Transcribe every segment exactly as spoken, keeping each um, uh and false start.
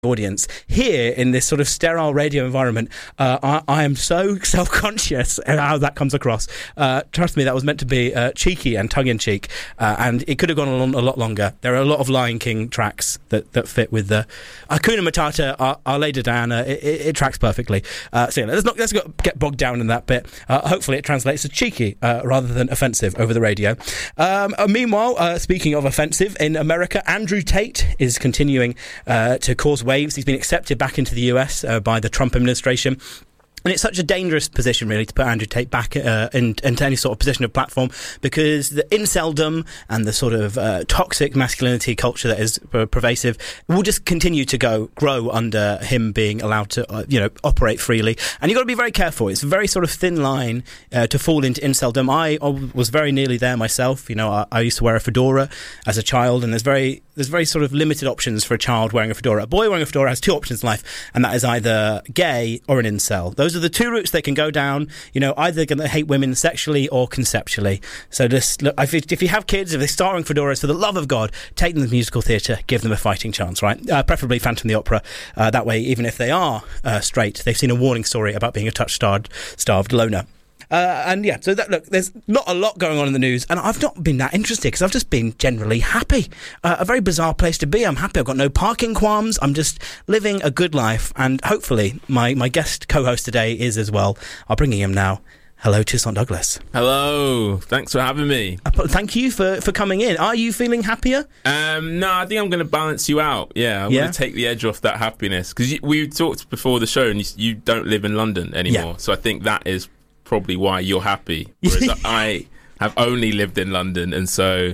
audience. Here in this sort of sterile radio environment, uh, I, I am so self-conscious of how that comes across. Uh, trust me, that was meant to be uh, cheeky and tongue-in-cheek, uh, and it could have gone on a lot longer. There are a lot of Lion King tracks that, that fit with the Hakuna Matata, Our, Our Lady Diana. It, it, it tracks perfectly. Uh, so yeah, let's not let's not get bogged down in that bit. Uh, hopefully, it translates as cheeky uh, rather than offensive over the radio. Um, uh, meanwhile, uh, speaking of offensive, in America, Andrew Tate is continuing uh, to cause waves. He's been accepted back into the U S uh, by the Trump administration. And it's such a dangerous position, really, to put Andrew Tate back uh, in, into any sort of position of platform, because the inceldom and the sort of uh, toxic masculinity culture that is uh, pervasive will just continue to go grow under him being allowed to, uh, you know, operate freely. And you've got to be very careful. It's a very sort of thin line uh, to fall into inceldom. I, I was very nearly there myself. You know, I, I used to wear a fedora as a child, and there's very there's very sort of limited options for a child wearing a fedora. A boy wearing a fedora has two options in life, and that is either gay or an incel. Those Those are the two routes they can go down. You know, either going to hate women sexually or conceptually. So just look, if, it, if you have kids, if they're starring fedoras, for the love of God, take them to the musical theatre, give them a fighting chance, right? Uh, preferably Phantom the Opera. Uh, that way, even if they are uh, straight, they've seen a warning story about being a touch-starved starved loner. Uh, and yeah, so that, look, there's not a lot going on in the news, and I've not been that interested because I've just been generally happy. Uh, a very bizarre place to be. I'm happy. I've got no parking qualms. I'm just living a good life, and hopefully my, my guest co-host today is as well. I'll bring him now. Hello, Toussaint Douglas. Hello. Thanks for having me. Uh, thank you for, for coming in. Are you feeling happier? Um, no, I think I'm going to balance you out. Yeah, I'm yeah? going to take the edge off that happiness. Because we talked before the show, and you, you don't live in London anymore. Yeah. So I think that is probably why you're happy. Whereas I have only lived in London, and so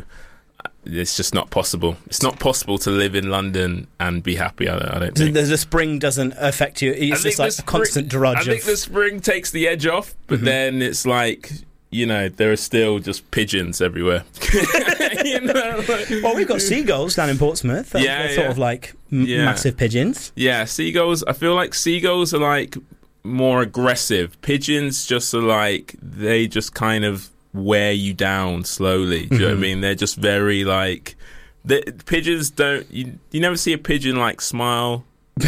it's just not possible. It's not possible to live in London and be happy. I don't, I don't think. The, the spring doesn't affect you. It's just like spring, a constant drudge. I think of... the spring takes the edge off, but mm-hmm. then it's like, you know, there are still just pigeons everywhere. You know, like... Well, we've got seagulls down in Portsmouth. They're, yeah, they're yeah. sort of like m- yeah. massive pigeons. Yeah, seagulls. I feel like seagulls are like more aggressive. Pigeons just are like, they just kind of wear you down slowly. Do you mm-hmm. know what I mean? They're just very like, pigeons don't, you, you never see a pigeon like smile.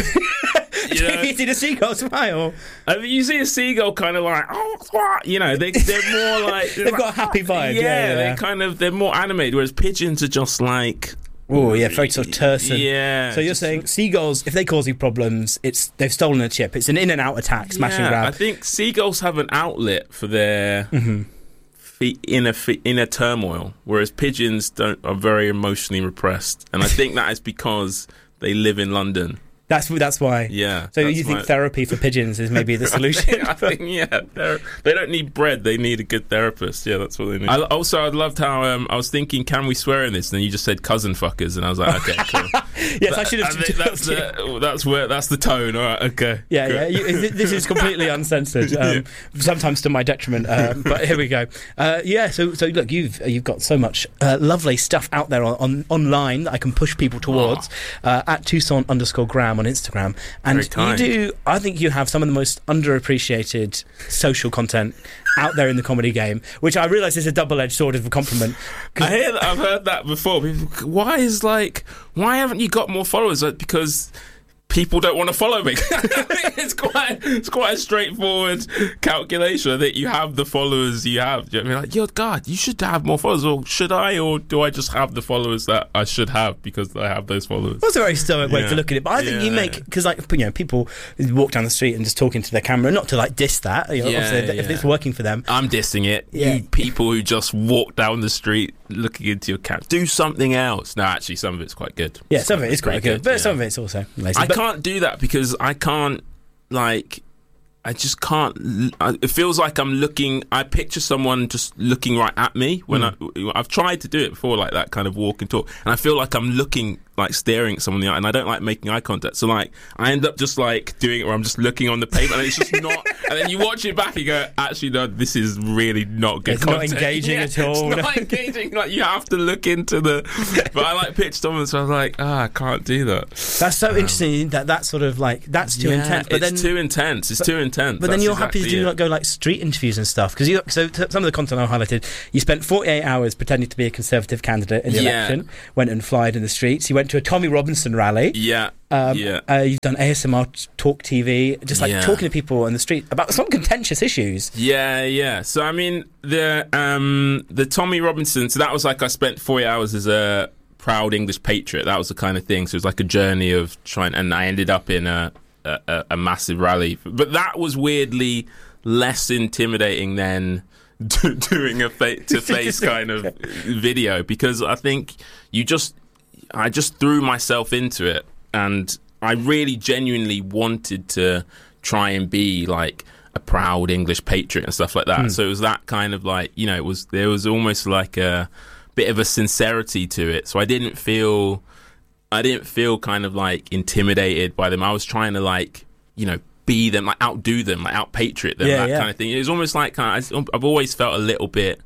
You know? You see the seagull smile? I mean, you see a seagull kind of like, oh, what? You know, they, they're more like, they've got a happy vibe. Yeah, yeah, yeah, they're kind of, they're more animated, whereas pigeons are just like, oh yeah, very sort of terse. Yeah. So you're saying seagulls, if they cause you problems, it's they've stolen a chip. It's an in and out attack, smash yeah, and grab. I think seagulls have an outlet for their mm-hmm. fe- inner fe- inner turmoil, whereas pigeons don't are very emotionally repressed, and I think that is because they live in London. That's that's why. Yeah. So you think my... therapy for pigeons is maybe the solution? I think, I think yeah. They don't need bread. They need a good therapist. Yeah, that's what they need. I, also, I loved how um, I was thinking, can we swear in this? And then you just said cousin fuckers, and I was like, okay, cool. Yes, I should have. I think that's the, that's where that's the tone. All right, okay. Yeah, cool. yeah. You, this is completely uncensored. Um, yeah. Sometimes to my detriment. Um, but here we go. Uh, yeah. So so look, you've you've got so much uh, lovely stuff out there on, on online that I can push people towards oh. uh, at Toussaint underscore Graham on Instagram, and you do. I think you have some of the most underappreciated social content out there in the comedy game, which I realise is a double-edged sword of a compliment. I hear that, I've heard that before. People, why is like, why haven't you got more followers? Like, because people don't want to follow me. it's quite, it's quite a straightforward calculation. I think you have the followers you have. You know what I mean? Like, yo, God, you should have more followers, or should I, or do I just have the followers that I should have because I have those followers? That's a very stoic way yeah. to look at it. But I think yeah. you make, because like you know, people walk down the street and just talking to their camera, not to like diss that. You know, yeah, obviously, yeah. if it's working for them, I'm dissing it. Yeah. You people who just walk down the street looking into your camera, do something else. No, actually, some of it's quite good. Yeah, some of it is quite good, good but yeah. some of it's also lazy. I but can't do that because Because I can't, like, I just can't. It feels like I'm looking. I picture someone just looking right at me when mm. I. I've tried to do it before, like that kind of walk and talk, and I feel like I'm looking, like staring at someone in the eye, and I don't like making eye contact. So like, I end up just like doing it where I'm just looking on the paper, and it's just not. And then you watch it back and go, actually, no, this is really not good. It's content. not engaging yeah, at all. It's not engaging. Like you have to look into the. But I like pitched someone, so I was like, ah, oh, I can't do that. That's so um, interesting. That that sort of like that's too yeah, intense. But it's then, too intense. It's but, too intense. But then That's you're exactly happy to do it. like go like street interviews and stuff because you. So t- some of the content I highlighted, you spent forty-eight hours pretending to be a Conservative candidate in the yeah. election. Went and flied in the streets. You went went to a Tommy Robinson rally. Yeah. Um, yeah. Uh, you've done A S M R Talk T V, just like Yeah. talking to people on the street about some contentious issues. Yeah, yeah. So I mean, the um, the Tommy Robinson. So that was like I spent forty hours as a proud English patriot. That was the kind of thing. So it was like a journey of trying, and I ended up in a a, a massive rally. But that was weirdly less intimidating than do, doing a face to face kind of video, because I think you just I just threw myself into it. And I really genuinely wanted to try and be like a proud English patriot and stuff like that. Mm. So it was that kind of like, you know, it was there was almost like a bit of a sincerity to it. So I didn't feel I didn't feel kind of like intimidated by them. I was trying to like, you know, be them, like outdo them, like out patriot them, yeah, that yeah. kind of thing. It was almost like kind of, I've always felt a little bit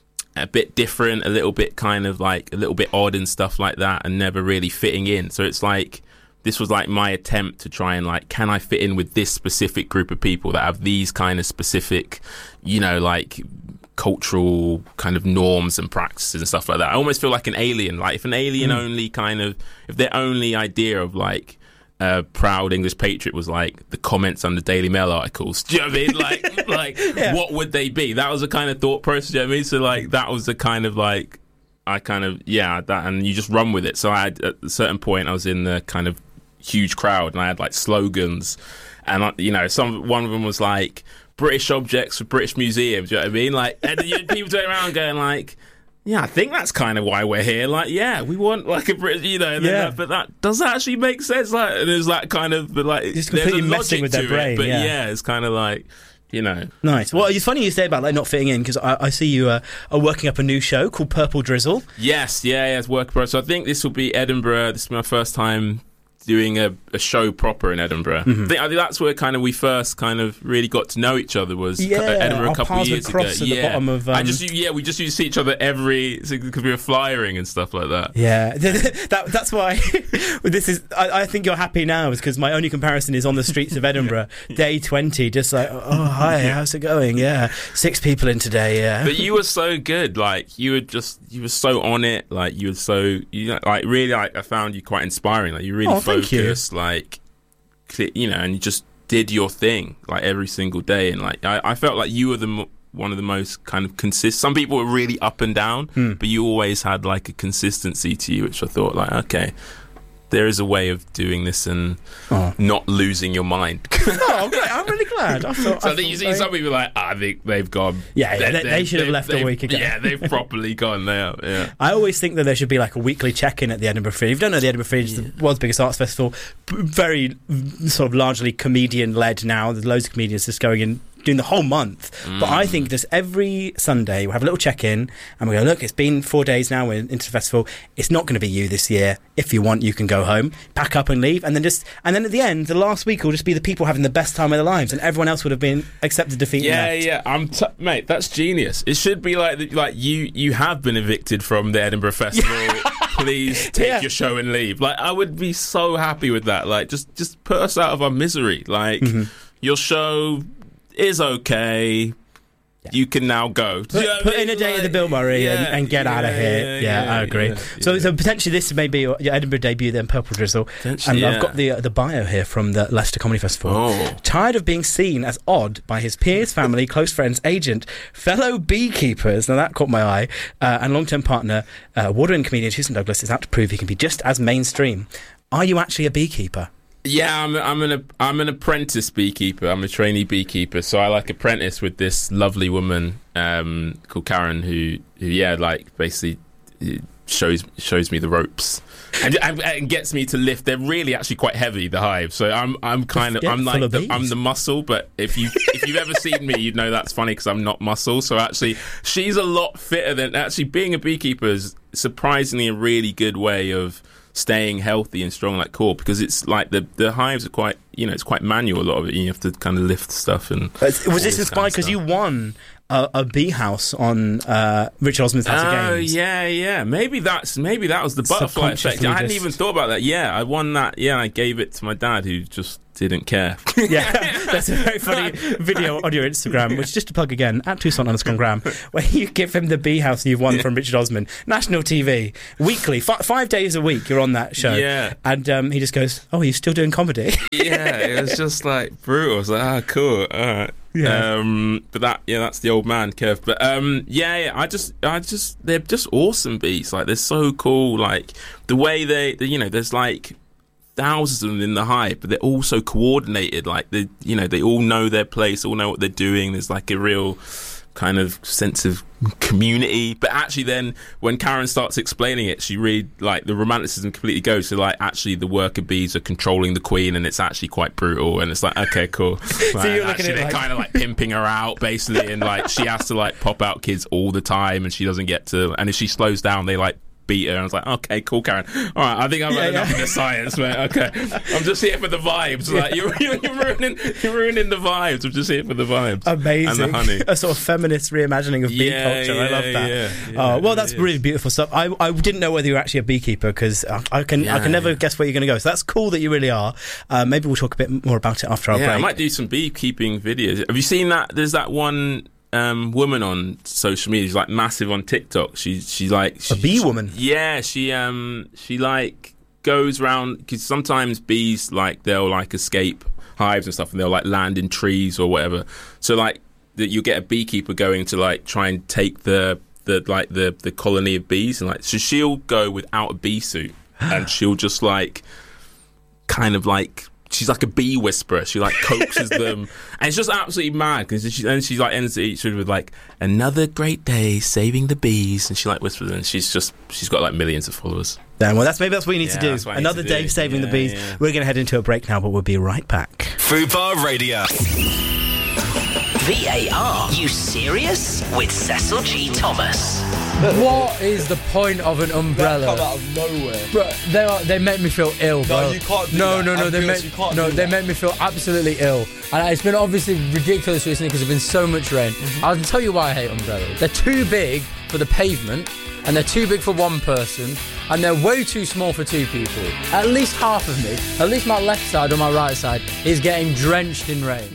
a bit different, a little bit kind of like a little bit odd and stuff like that, and never really fitting in. So it's like this was like my attempt to try and like, can I fit in with this specific group of people that have these kind of specific, you know, like cultural kind of norms and practices and stuff like that. I almost feel like an alien. Like if an alien mm. only kind of, if their only idea of like a proud English patriot was like the comments on the Daily Mail articles, do you know what I mean? Like, like yeah. what would they be? That was the kind of thought process, do you know what I mean? So like that was the kind of like, I kind of, yeah, that, and you just run with it. So I had, at a certain point, I was in the kind of huge crowd and I had like slogans, and I, you know, some one of them was like British objects for British museums, do you know what I mean? Like, and you had people going around going like, yeah, I think that's kind of why we're here. Like, yeah, we want like a British, you know, yeah. That, but that does that actually make sense? Like, and there's that kind of, but like, just completely there's a messing logic with their to brain. It, but yeah. yeah, it's kind of like, you know. Nice. Well, it's funny you say about like not fitting in, because I, I see you uh, are working up a new show called Purple Drizzle. Yes, yeah, yeah, it's work. So I think this will be Edinburgh. This will be my first time doing a, a show proper in Edinburgh. Mm-hmm. I, think, I think that's where kind of we first kind of really got to know each other, was yeah, Edinburgh our a couple of paths years would ago. cross at yeah, the bottom of, um... I just yeah, we just used to see each other every because we were flyering and stuff like that. Yeah, that that's why this is. I, I think you're happy now, is because my only comparison is on the streets of Edinburgh, day twenty, just like, oh hi, how's it going? Yeah, six people in today. Yeah, but you were so good. Like you were just you were so on it. Like you were so you know, like really. Like, I found you quite inspiring. Like you really oh, focused. You. Like. You know, and you just did your thing like every single day, and like I, I felt like you were the mo- one of the most kind of consistent. Some people were really up and down, hmm. but you always had like a consistency to you, which I thought like, okay, there is a way of doing this and oh. not losing your mind. Oh, great. I'm really glad. I thought, so I I think you see very... some people like, ah, I think they've gone. Yeah, yeah they, they, they should have left a week ago. Yeah, they've properly gone there. Yeah. I always think that there should be like a weekly check-in at the Edinburgh Fringe. If you don't know, the Edinburgh Fringe is yeah. the world's biggest arts festival, very sort of largely comedian-led now. There's loads of comedians just going in, doing the whole month. Mm. But I think just every Sunday we'll have a little check-in and we go, look, it's been four days now, we're into the festival, it's not going to be you this year. If you want, you can go home, pack up and leave, and then just and then at the end, the last week will just be the people having the best time of their lives, and everyone else would have been accepted defeat. Yeah, yeah, I'm t- mate, that's genius. It should be like like you you have been evicted from the Edinburgh Festival. Please take yeah. your show and leave. Like, I would be so happy with that. Like, just just put us out of our misery. Like, mm-hmm. your show is okay. Yeah. You can now go. Put, you know put in a day like, at the Bill Murray yeah, and, and get yeah, out of here. Yeah, yeah, yeah I agree. Yeah, so, yeah. so potentially this may be your, your Edinburgh debut, then Purple Drizzle. And yeah. I've got the uh, the bio here from the Leicester Comedy Festival. Oh. Tired of being seen as odd by his peers, family, close friends, agent, fellow beekeepers. Now that caught my eye. Uh, and long-term partner, uh, award-winning comedian Houston Douglas is out to prove he can be just as mainstream. Are you actually a beekeeper? Yeah, I'm I'm an I'm an apprentice beekeeper. I'm a trainee beekeeper, so I like apprentice with this lovely woman um, called Karen, who, who yeah, like basically shows shows me the ropes and, and, and gets me to lift. They're really actually quite heavy, the hive. So I'm I'm kind of yeah, I'm like the, I'm the muscle. But if you if you've ever seen me, you'd know that's funny because I'm not muscle. So actually, she's a lot fitter than actually being a beekeeper is surprisingly a really good way of staying healthy and strong like core, because it's like the the hives are quite you know, it's quite manual, a lot of it. You have to kind of lift stuff. And was this, this inspired because you won a, a bee house on uh, Richard Osman's House of Oh, Games? yeah, yeah. Maybe that's maybe that was the butterfly effect. I hadn't just... even thought about that. Yeah, I won that. Yeah, I gave it to my dad, who just didn't care. Yeah, that's a very funny video on your Instagram, which, just to plug again, at Tucson underscore Graham, where you give him the bee house you've won from Richard Osman, national T V, weekly, f- five days a week. You're on that show, yeah. And um, he just goes, "Oh, are you still doing comedy?" Yeah, it was just like brutal. I was like, ah, cool, all right. Yeah. Um, but that, yeah, that's the old man curve. But um, yeah, yeah, I just, I just, they're just awesome bees. Like, they're so cool. Like the way they, they you know, there's like thousands of them in the hive, but they're all so coordinated. Like they, you know, they all know their place, all know what they're doing. There's like a real kind of sense of community. But actually, then when Karen starts explaining it, she really, like, the romanticism completely goes. So like, actually, the worker bees are controlling the queen, and it's actually quite brutal. And it's like, okay, cool. Like, so you're looking actually, at they're like... kind of like pimping her out basically, and like she has to like pop out kids all the time, and she doesn't get to. And if she slows down, they like beat her. And I was like, okay, cool, Karen. All right, I think I've had yeah, enough yeah. of the science, man. Okay, I'm just here for the vibes. Like you're, you're, you're ruining, you're ruining the vibes. I'm just here for the vibes. Amazing, and the honey. A sort of feminist reimagining of bee yeah, culture. Yeah, I love that. Yeah, yeah, oh, well, that's yeah, really beautiful stuff. I, I didn't know whether you were actually a beekeeper because I, I can yeah, I can never yeah. guess where you're going to go. So that's cool that you really are. Uh, maybe we'll talk a bit more about it after our yeah, break. I might do some beekeeping videos. Have you seen that? There's that one. Um, woman on social media, she's like massive on TikTok. She, she's like she, a bee woman. Yeah, she um, she like goes around because sometimes bees like they'll like escape hives and stuff, and they'll like land in trees or whatever. So like that, you get a beekeeper going to like try and take the the like the the colony of bees, and like so she'll go without a bee suit, and she'll just like kind of like. She's like a bee whisperer. She like coaxes them, and it's just absolutely mad because she and she like ends each other with like another great day saving the bees, and she like whispers, and she's just she's got like millions of followers. Then well, that's maybe that's what you need yeah, to do. Another to day do. saving yeah, the bees. Yeah. We're going to head into a break now, but we'll be right back. Fubar Radio. V A R. You serious? With Cecil G. Thomas. What is the point of an umbrella? They come out of nowhere. Bro, they are, they make me feel ill, bro. No, you can't do no, that. No, no, no. They make, no, they make me feel absolutely ill. And it's been obviously ridiculous recently because there's been so much rain. Mm-hmm. I'll tell you why I hate umbrellas. They're too big for the pavement, and they're too big for one person, and they're way too small for two people. At least half of me, at least my left side or my right side, is getting drenched in rain.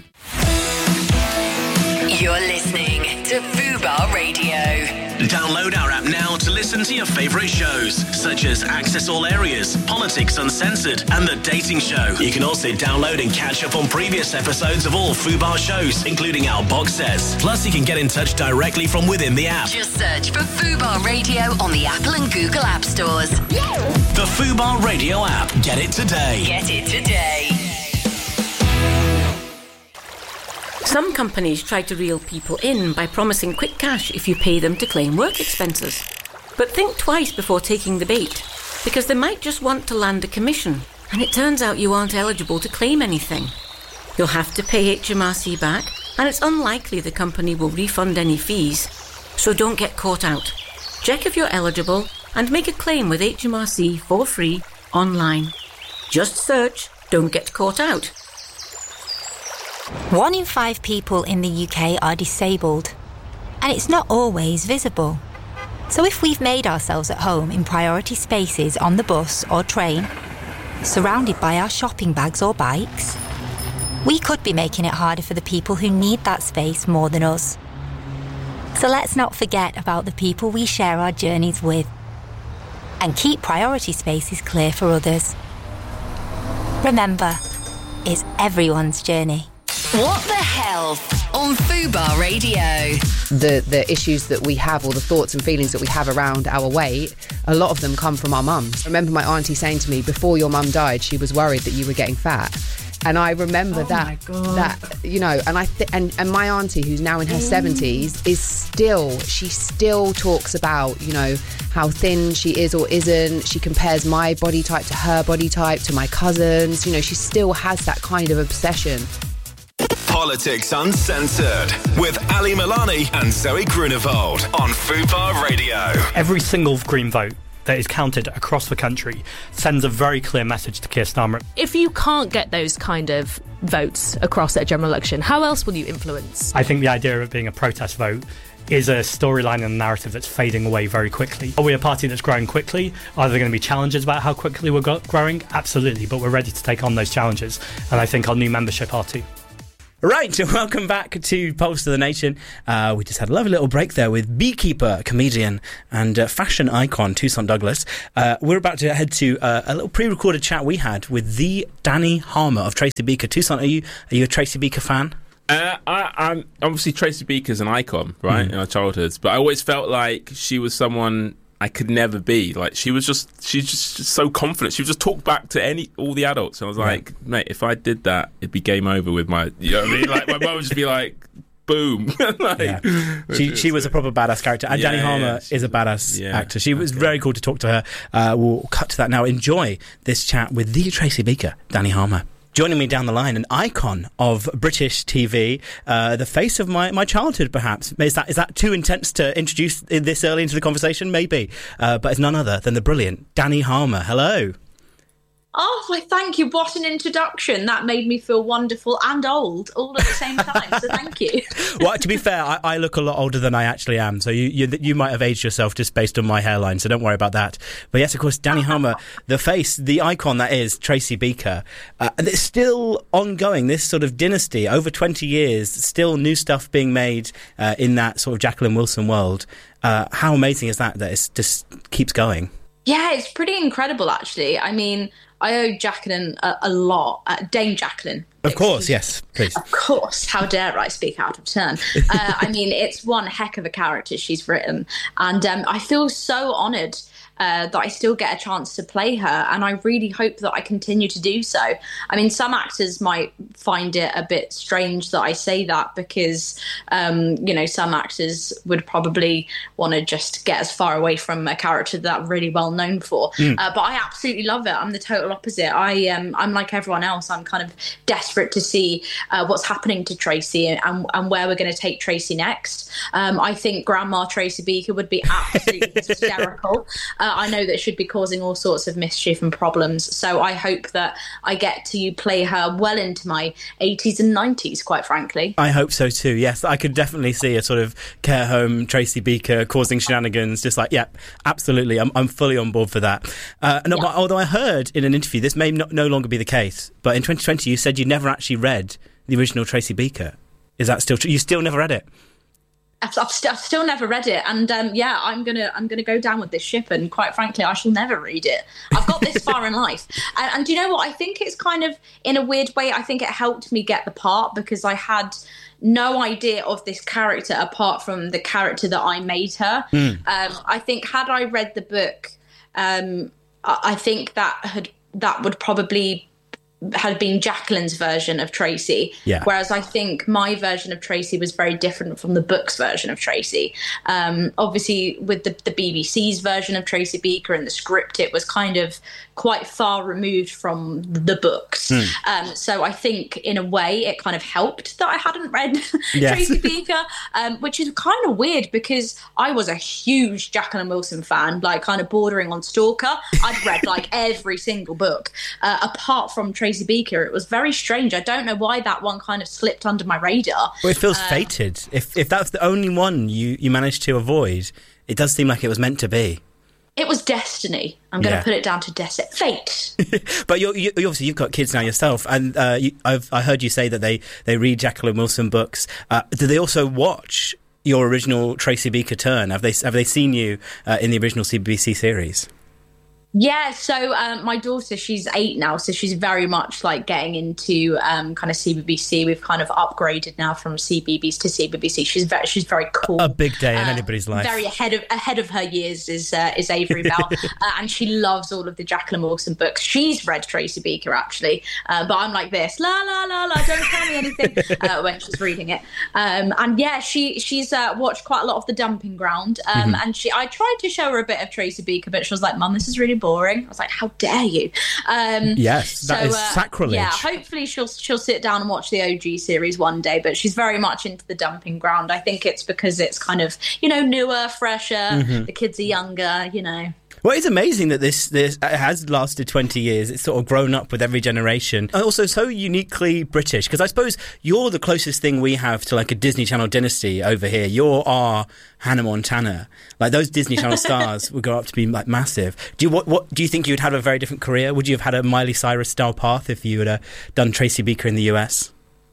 You're listening to Fubar Radio. Download our app now to listen to your favourite shows, such as Access All Areas, Politics Uncensored, and The Dating Show. You can also download and catch up on previous episodes of all Fubar shows, including our box sets. Plus, you can get in touch directly from within the app. Just search for Fubar Radio on the Apple and Google App Stores. The Fubar Radio app. Get it today. Get it today. Some companies try to reel people in by promising quick cash if you pay them to claim work expenses. But think twice before taking the bait, because they might just want to land a commission, and it turns out you aren't eligible to claim anything. You'll have to pay H M R C back, and it's unlikely the company will refund any fees, so don't get caught out. Check if you're eligible and make a claim with H M R C for free online. Just search "Don't Get Caught Out." One in five people in the U K are disabled, and it's not always visible. So if we've made ourselves at home in priority spaces on the bus or train, surrounded by our shopping bags or bikes, we could be making it harder for the people who need that space more than us. So let's not forget about the people we share our journeys with, and keep priority spaces clear for others. Remember, it's everyone's journey. What the Health on Fubar Radio. The the issues that we have, or the thoughts and feelings that we have around our weight, a lot of them come from our mums. I remember my auntie saying to me, before your mum died, she was worried that you were getting fat. And I remember oh that, that you know, and I th- and, and my auntie, who's now in her seventies, is still, she still talks about, you know, how thin she is or isn't. She compares my body type to her body type, to my cousins. You know, she still has that kind of obsession. Politics Uncensored with Ali Milani and Zoe Grunewald on Fubar Radio. Every single Green vote that is counted across the country sends a very clear message to Keir Starmer. If you can't get those kind of votes across at a general election, how else will you influence? I think the idea of it being a protest vote is a storyline and a narrative that's fading away very quickly. Are we a party that's growing quickly? Are there going to be challenges about how quickly we're go- growing? Absolutely, but we're ready to take on those challenges, and I think our new membership are too. Right, welcome back to Pulse of the Nation. Uh, we just had a lovely little break there with beekeeper, comedian and uh, fashion icon Toussaint Douglas. Uh, we're about to head to uh, a little pre-recorded chat we had with the Danny Harmer of Tracy Beaker. Toussaint, are you are you a Tracy Beaker fan? Uh, I, I'm obviously Tracy Beaker's an icon, right, mm. in our childhoods, but I always felt like she was someone I could never be. Like, she was just, she's just, just so confident. She would just talk back to any all the adults. And I was like, yeah. mate, if I did that, it'd be game over with my, you know what I mean? Like, my mum would just be like, boom. like, yeah. She she was a proper badass character. And yeah, Danny Harmer yeah, is a badass yeah, actor. She was okay. very cool to talk to her. Uh, we'll cut to that now. Enjoy this chat with the Tracy Beaker, Danny Harmer. Joining me down the line, an icon of British T V, uh, the face of my, my childhood, perhaps. Is that is that too intense to introduce this early into the conversation? Maybe. Uh, but it's none other than the brilliant Danny Harmer. Hello. Oh, well, thank you. What an introduction. That made me feel wonderful and old all at the same time, so thank you. Well, to be fair, I, I look a lot older than I actually am, so you, you you might have aged yourself just based on my hairline, so don't worry about that. But yes, of course, Danny Harmer, the face, the icon that is Tracy Beaker, uh, and it's still ongoing, this sort of dynasty, over twenty years, still new stuff being made uh, in that sort of Jacqueline Wilson world. Uh, how amazing is that, that it just keeps going? Yeah, it's pretty incredible, actually. I mean, I owe Jacqueline a, a lot. Uh, Dame Jacqueline. Of course, yes, please. Of course. How dare I speak out of turn? Uh, I mean, it's one heck of a character she's written. And um, I feel so honoured uh, that I still get a chance to play her. And I really hope that I continue to do so. I mean, some actors might find it a bit strange that I say that because, um, you know, some actors would probably want to just get as far away from a character that I'm really well known for. Mm. Uh, but I absolutely love it. I'm the total opposite. I, um, I'm like everyone else. I'm kind of desperate to see uh, what's happening to Tracy and, and where we're going to take Tracy next. Um, I think Grandma Tracy Beaker would be absolutely hysterical. Uh, I know that she'd be causing all sorts of mischief and problems. So I hope that I get to play her well into my eighties and nineties, quite frankly. I hope so too, yes. I could definitely see a sort of care home Tracy Beaker causing shenanigans, just like, yeah, absolutely. I'm, I'm fully on board for that. Uh, no, yeah. But although I heard in an interview, this may not, no longer be the case, but in twenty twenty you said you never actually read the original Tracy Beaker. Is that still true? You still never read it? I've, I've, st- I've still never read it, and um, yeah, I'm gonna I'm gonna go down with this ship, and quite frankly, I shall never read it. I've got this far in life, and, and do you know what? I think it's kind of, in a weird way, I think it helped me get the part because I had no idea of this character apart from the character that I made her. Mm. Um, I think had I read the book, um, I, I think that had that would probably had been Jacqueline's version of Tracy, yeah. whereas I think my version of Tracy was very different from the book's version of Tracy. Um, obviously, with the, the B B C's version of Tracy Beaker and the script, it was kind of quite far removed from the books. Mm. Um, so I think, in a way, it kind of helped that I hadn't read yes. Tracy Beaker, um, which is kind of weird because I was a huge Jacqueline Wilson fan, like kind of bordering on stalker. I'd read like every single book, uh, apart from Tracy Beaker. It was very strange. I don't know why that one kind of slipped under my radar. Well, it feels um, fated. If if that's the only one you, you managed to avoid, it does seem like it was meant to be. It was destiny. I'm going to yeah. put it down to destiny. Fate. But you're, you obviously you've got kids now yourself, and uh, you, I've I heard you say that they, they read Jacqueline Wilson books. Uh, do they also watch your original Tracy Beaker turn? Have they have they seen you uh, in the original C B B C series? Yeah, so um, my daughter, she's eight now, so she's very much like getting into um, kind of C B B C. We've kind of upgraded now from C B B C to C B B C. She's very, she's very cool. A big day in uh, anybody's life. Very ahead of ahead of her years is uh, is Avery Bell, uh, and she loves all of the Jacqueline Wilson books. She's read Tracy Beaker actually, uh, but I'm like this, la la la la, don't tell me anything uh, when she's reading it. Um, and yeah, she she's uh, watched quite a lot of The Dumping Ground, um, mm-hmm. and she I tried to show her a bit of Tracy Beaker, but she was like, "Mum, this is really boring." I was like, how dare you? Um, yes, that so, is sacrilege. Uh, yeah, hopefully she'll she'll sit down and watch the O G series one day, but she's very much into The Dumping Ground. I think it's because it's kind of, you know, newer, fresher, mm-hmm. the kids are younger, you know. Well, it's amazing that this this has lasted twenty years. It's sort of grown up with every generation. And also so uniquely British, because I suppose you're the closest thing we have to like a Disney Channel dynasty over here. You're our Hannah Montana. Like those Disney Channel stars would grow up to be like massive. Do you what, what do you think you'd have a very different career? Would you have had a Miley Cyrus style path if you had uh, done Tracy Beaker in the U S?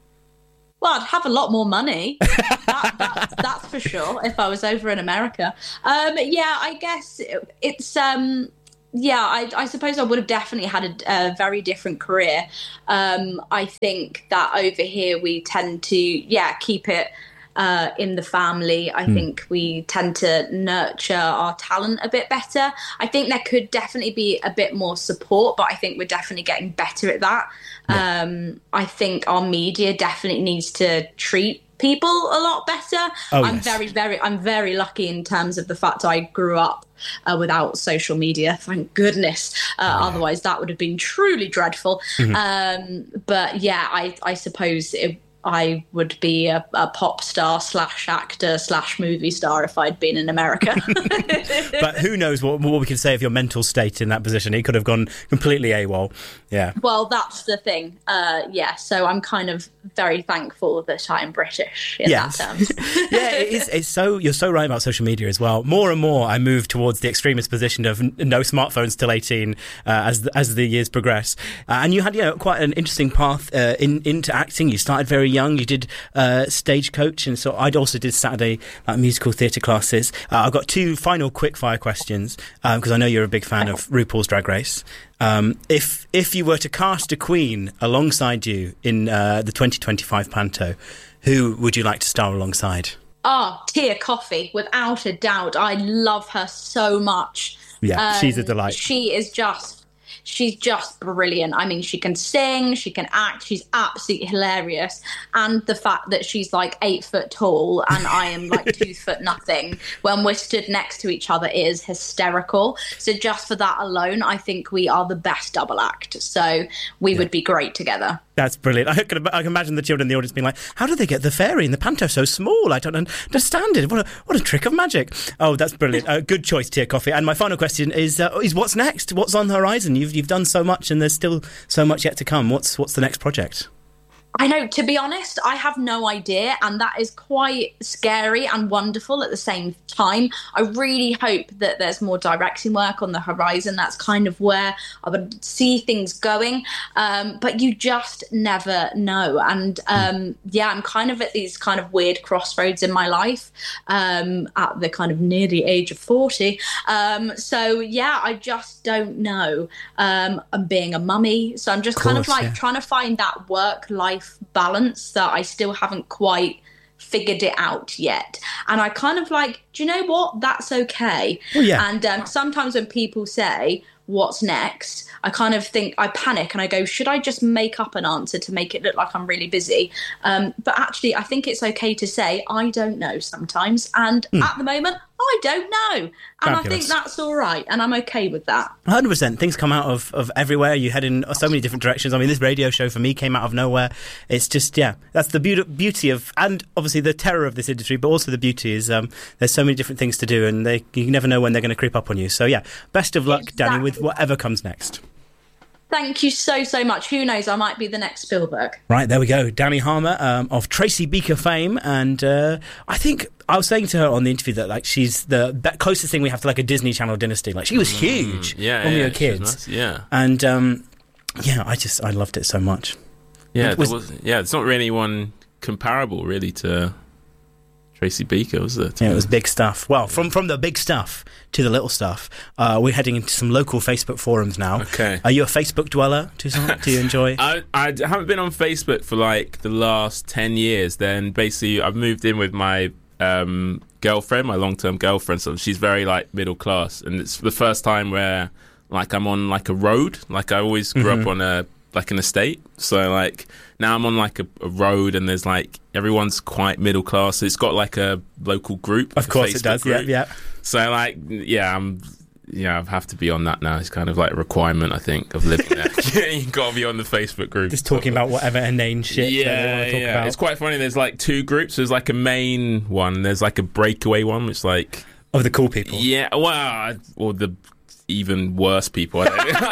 Well, I'd have a lot more money. that, that's, that's for sure. If I was over in America, um, yeah, I guess it, it's. Um, yeah, I, I suppose I would have definitely had a, a very different career. Um, I think that over here we tend to, yeah, keep it uh, in the family. I mm. think we tend to nurture our talent a bit better. I think there could definitely be a bit more support, but I think we're definitely getting better at that. Yeah. Um, I think our media definitely needs to treat people a lot better. Oh, I'm yes. very, very, I'm very lucky in terms of the fact I grew up uh, without social media. Thank goodness. Uh, oh, yeah. Otherwise, that would have been truly dreadful. Mm-hmm. Um, but yeah, I, I suppose it, I would be a, a pop star slash actor slash movie star if I'd been in America. But who knows what, what we can say of your mental state in that position. He could have gone completely AWOL. Yeah. Well, that's the thing. Uh, yeah. So I'm kind of very thankful that I'm British in yes. that terms. Yeah, it is, it's so, you're so right about social media as well. More and more I move towards the extremist position of n- no smartphones till eighteen uh, as, the, as the years progress. Uh, and you had, you know, quite an interesting path uh, in, into acting. You started very young. You did uh, Stagecoach, and so I also did Saturday like, musical theatre classes. Uh, I've got two final quick fire questions because um, I know you're a big fan of RuPaul's Drag Race. Um, if if you were to cast a queen alongside you in uh, the twenty twenty-five Panto, who would you like to star alongside? Oh, Tia Kofi, without a doubt. I love her so much. Yeah, um, she's a delight. She is just She's just brilliant. I mean, she can sing, she can act, she's absolutely hilarious. And the fact that she's like eight foot tall and I am like two foot nothing when we're stood next to each other is hysterical. So just for that alone, I think we are the best double act. So we yeah. would be great together. That's brilliant. I can, I can imagine the children in the audience being like, how do they get the fairy in the Panto so small? I don't understand it. What a, what a trick of magic. Oh, that's brilliant. Uh, good choice, Tia Kofi. And my final question is, uh, is what's next? What's on the horizon? You've you've done so much and there's still so much yet to come. What's what's the next project? I know, to be honest, I have no idea, and that is quite scary and wonderful at the same time. I really hope that there's more directing work on the horizon. That's kind of where I would see things going, um, but you just never know. And um, yeah, I'm kind of at these kind of weird crossroads in my life um, at the kind of near the age of forty. Um, so yeah, I just don't know. Um, I'm being a mummy, so I'm just of course, kind of like yeah. trying to find that work-life balance that I still haven't quite figured it out yet. And I kind of like, do you know what? That's okay. Well, yeah. And um, sometimes when people say, what's next? I kind of think, I panic and I go, should I just make up an answer to make it look like I'm really busy? Um, but actually, I think it's okay to say, I don't know sometimes. And mm. at the moment, I don't know. And Fabulous. I think that's all right. And I'm okay with that. one hundred percent. Things come out of, of everywhere. You head in so many different directions. I mean, this radio show for me came out of nowhere. It's just, yeah, that's the beauty, beauty of, and obviously the terror of this industry, but also the beauty is um, there's so many different things to do and they, you never know when they're going to creep up on you. So, yeah, best of luck, exactly. Danny, with whatever comes next. Thank you so, so much. Who knows? I might be the next Spielberg. Right, there we go. Danny Harmer um, of Tracy Beaker fame. And uh, I think I was saying to her on the interview that like she's the closest thing we have to like a Disney Channel dynasty. Like she was huge mm, yeah, when yeah, we were kids. Nice. Yeah. And um, yeah, I just, I loved it so much. Yeah, it was, there was, yeah, it's not really anyone comparable really to Tracy Beaker, was it? Yeah, it was big stuff. Well, from from the big stuff to the little stuff, uh, we're heading into some local Facebook forums now. Okay. Are you a Facebook dweller, Toussaint? Do you enjoy? I, I haven't been on Facebook for like the last ten years. Then basically I've moved in with my um, girlfriend, my long-term girlfriend. So she's very like middle class. And it's the first time where like I'm on like a road. Like I always grew mm-hmm. up on a like an estate. So like now I'm on like a, a road and there's like everyone's quite middle class. So it's got like a local group. Of course it does. Group. Yeah, yeah. So like yeah, I'm yeah, I have to be on that now. It's kind of like a requirement, I think, of living there. You've got to be on the Facebook group. Just talking about whatever inane shit yeah, that they want to talk yeah. about. It's quite funny. There's like two groups. There's like a main one. There's like a breakaway one, which like of the cool people. Yeah, well, or the even worse people. I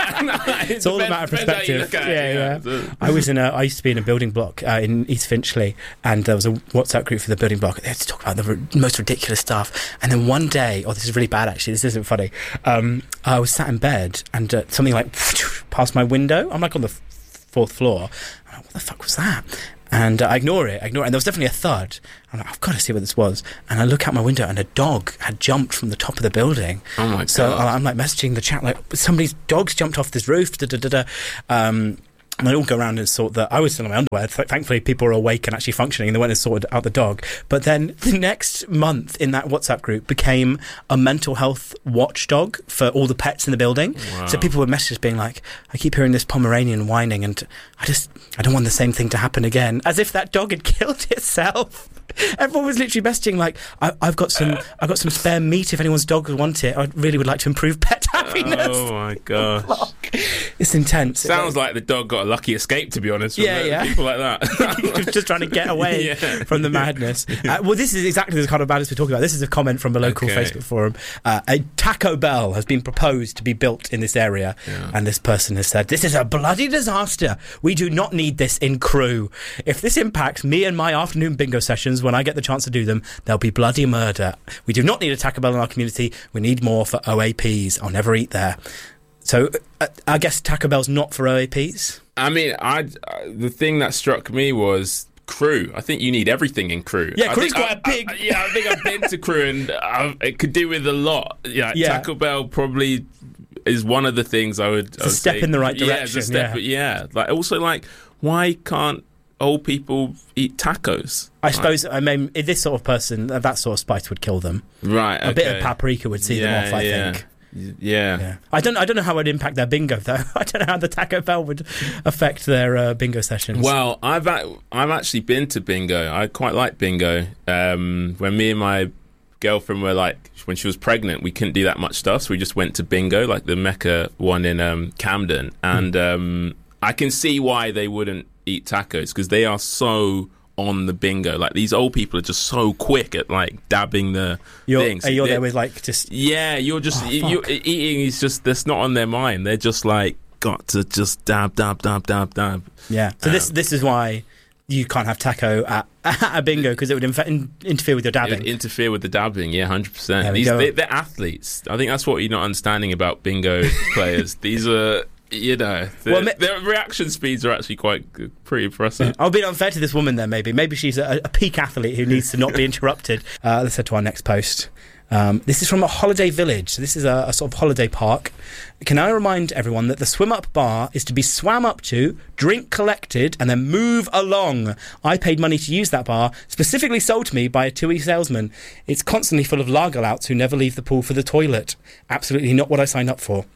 don't It's all a matter of perspective. Yeah, yeah. I was in a. I used to be in a building block uh, in East Finchley, and there was a WhatsApp group for the building block. They had to talk about the r- most ridiculous stuff. And then one day, oh, this is really bad. Actually, this isn't funny. Um, I was sat in bed, and uh, something like past my window. I'm like on the f- fourth floor. I'm like, what the fuck was that? And uh, I ignore it, I ignore it. And there was definitely a thud. I'm like, I've got to see what this was. And I look out my window, and a dog had jumped from the top of the building. Oh, my God. So uh, I'm like messaging the chat, like, somebody's dog's jumped off this roof, da da da da. Um, and they all go around and sort that. I was still in my underwear. Th- thankfully, people were awake and actually functioning, and they went and sorted out the dog. But then the next month in that WhatsApp group became a mental health watchdog for all the pets in the building. Wow. So people would message being like, I keep hearing this Pomeranian whining, and I just, I don't want the same thing to happen again. As if that dog had killed itself. Everyone was literally messaging like, I, I've got some, I've got some spare meat if anyone's dog would want it. I really would like to improve pet happiness. Oh my gosh, it's intense. Sounds like the dog got a lucky escape, to be honest. From Yeah, the, yeah. People like that. Just trying to get away Yeah. from the madness. Uh, well, this is exactly the kind of madness we're talking about. This is a comment from a local Okay. Facebook forum. Uh, a Taco Bell has been proposed to be built in this area, Yeah. and this person has said, "This is a bloody disaster. We do not need this in Crewe. If this impacts me and my afternoon bingo sessions when I get the chance to do them, there'll be bloody murder. We do not need a Taco Bell in our community. We need more for O A Ps. I'll never eat there." So uh, I guess Taco Bell's not for O A Ps? I mean, I the thing that struck me was Crewe. I think you need everything in Crewe. Yeah, I Crewe's think quite I- a big... I- yeah, I think I've been to Crewe, and I, it could do with a lot. Yeah, Yeah. Taco Bell probably is one of the things I would. It's I a would step say- in the right Yeah, it's a direction, step, yeah. yeah. Like also, like why can't old people eat tacos? I suppose, I mean, if this sort of person, uh, that sort of spice would kill them. Right. A bit okay. of paprika would see Yeah, them off, I yeah. think. Yeah. Yeah. I don't I don't know how it would impact their bingo, though. I don't know how the Taco Bell would affect their uh, bingo sessions. Well, I've a- I've actually been to bingo. I quite like bingo. Um, when me and my girlfriend were like, when she was pregnant, we couldn't do that much stuff, so we just went to bingo, like the Mecca one in um, Camden. And um, I can see why they wouldn't eat tacos, because they are so on the bingo. Like these old people are just so quick at like dabbing the you're, things. uh, you're They- there with like just... Yeah, you're just Oh, you fuck. eating is just that's not on their mind. They're just like got to just dab, dab, dab, dab, dab. Yeah. So Um, this this is why you can't have taco at, at a bingo, because it would inf- in, interfere with your It dabbing. would interfere with the dabbing, yeah, hundred There percent. we These go. they, they're athletes. I think that's what you're not understanding about bingo players. These are, you know, their, Well, ma- their reaction speeds are actually quite good, pretty impressive. I'll be unfair to this woman then, maybe. Maybe she's a, a peak athlete who needs to not be interrupted. Uh, let's head to our next post. Um, this is from a holiday village. So this is a, a sort of holiday park. Can I remind everyone that the swim up bar is to be swam up to, drink collected, and then move along. I paid money to use that bar, specifically sold to me by a TUI salesman. It's constantly full of lager louts who never leave the pool for the toilet. Absolutely not what I signed up for.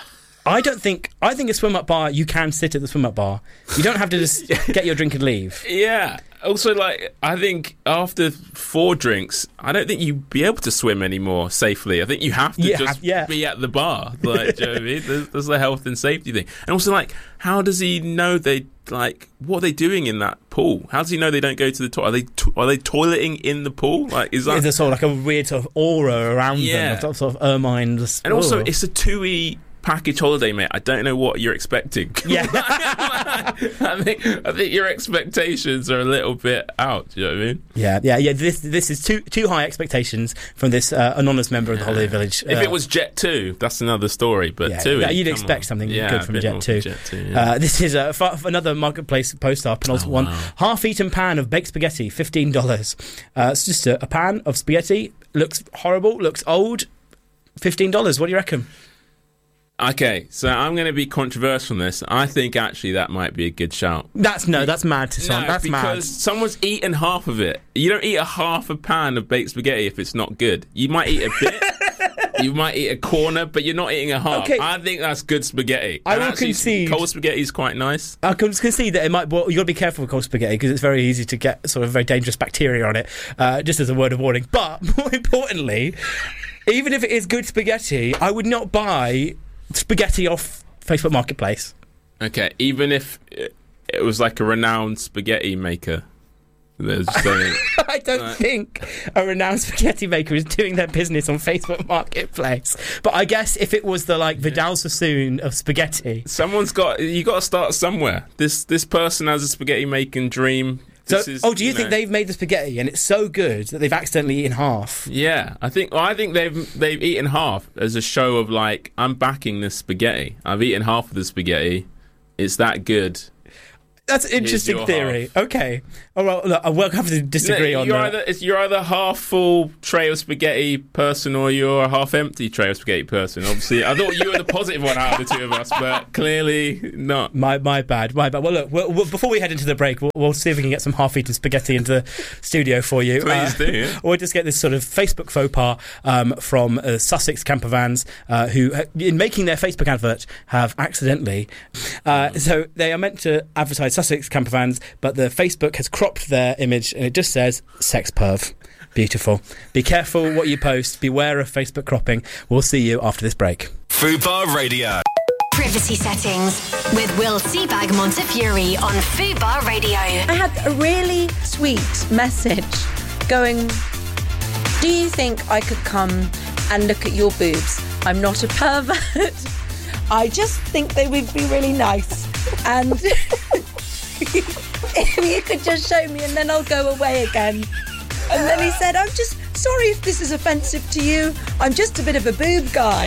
I don't think... I think a swim-up bar, you can sit at the swim-up bar. You don't have to just get your drink and leave. Yeah. Also, like, I think after four drinks, I don't think you'd be able to swim anymore safely. I think you have to Yeah, just yeah. be at the bar. Like, do you know what I mean? There's, there's the health and safety thing. And also, like, how does he know they, like, what are they doing in that pool? How does he know they don't go to the toilet? Are they, to- are they toileting in the pool? Like, is that... There's sort of like a weird sort of aura around Yeah. them, sort of ermine. Just, And also, oh. it's a TUI package holiday, mate. I don't know what you're expecting. Yeah. I think I think your expectations are a little bit out. Do you know what I mean? Yeah, yeah, yeah. This this is too too high expectations from this uh, anonymous member of the holiday village. If Uh, it was Jet two, that's another story. But yeah, TUI, yeah, you'd come expect on. something Yeah, good a from bit Jet more two. from Jet two, yeah. Uh, this is uh, f- f- another marketplace post up, and also Oh, one wow. half-eaten pan of baked spaghetti, fifteen dollars. Uh, it's just a, a pan of spaghetti. Looks horrible. Looks old. Fifteen dollars. What do you reckon? Okay, so I'm going to be controversial on this. I think actually that might be a good shout. That's no. That's mad to sound. No, that's because mad. someone's eaten half of it. You don't eat a half a pan of baked spaghetti if it's not good. You might eat a bit. You might eat a corner, but you're not eating a half. Okay. I think that's good spaghetti. I And will actually, concede- cold spaghetti is quite nice. I can concede that it might. Well, you got to be careful with cold spaghetti because it's very easy to get sort of very dangerous bacteria on it. Uh, just as a word of warning. But more importantly, even if it is good spaghetti, I would not buy spaghetti off Facebook Marketplace. Okay, even if it, it was like a renowned spaghetti maker. There's something. I don't Right. think a renowned spaghetti maker is doing their business on Facebook Marketplace. But I guess if it was the like Vidal Sassoon of spaghetti, Someone's got. You got to start somewhere. This this person has a spaghetti making dream. so This is, oh, do you, know- think they've made the spaghetti and it's so good that they've accidentally eaten half? Yeah, I think. Well, I think they've they've eaten half as a show of like, I'm backing this spaghetti. I've eaten half of the spaghetti. It's that good. That's an interesting your theory. Okay. All right, look, I will have to disagree No, on you're that. Either, it's, you're either half full tray of spaghetti person or you're a half empty tray of spaghetti person. Obviously, I thought you were the positive one out of the two of us, but clearly not. My my bad, my bad. Well, look, we'll, we'll, before we head into the break, we'll, we'll see if we can get some half-eaten spaghetti into the studio for you. Please do, yeah. We'll just get this sort of Facebook faux pas um, from uh, Sussex campervans uh, who, uh, in making their Facebook advert, have accidentally. Uh, so they are meant to advertise Sussex campervans, but the Facebook has cropped their image and it just says sex perv. Beautiful. Be careful what you post. Beware of Facebook cropping. We'll see you after this break. Fubar Radio. Privacy settings with Will Seabag Montefiore on Fubar Radio. I had a really sweet message going, do you think I could come and look at your boobs? I'm not a pervert. I just think they would be really nice. And if you could just show me and then I'll go away again. And then he said, I'm just sorry if this is offensive to you. I'm just a bit of a boob guy.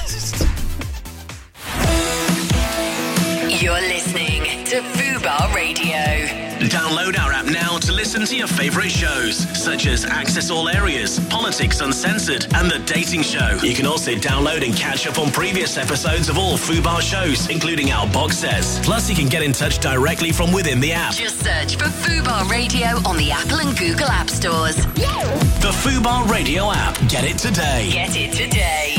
You're listening to Fubar Radio. Download our app now to listen to your favourite shows, such as Access All Areas, Politics Uncensored, and The Dating Show. You can also download and catch up on previous episodes of all Fubar shows, including our box sets. Plus, you can get in touch directly from within the app. Just search for Fubar Radio on the Apple and Google App Stores. The Fubar Radio app. Get it today. Get it today.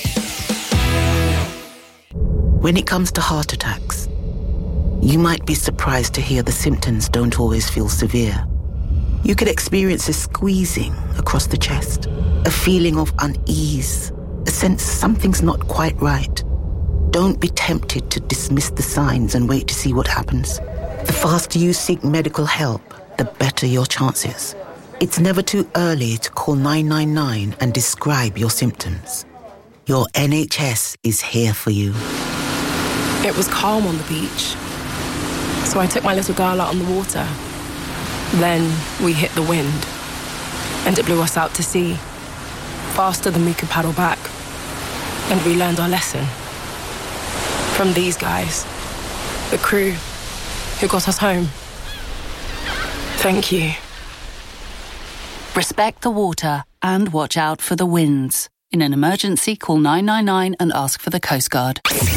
When it comes to heart attacks, you might be surprised to hear the symptoms don't always feel severe. You could experience a squeezing across the chest, a feeling of unease, a sense something's not quite right. Don't be tempted to dismiss the signs and wait to see what happens. The faster you seek medical help, the better your chances. It's never too early to call nine nine nine and describe your symptoms. Your N H S is here for you. It was calm on the beach, so I took my little girl out on the water. Then we hit the wind, and it blew us out to sea, faster than we could paddle back. And we learned our lesson from these guys, the crew who got us home. Thank you. Respect the water and watch out for the winds. In an emergency, call nine nine nine and ask for the Coast Guard.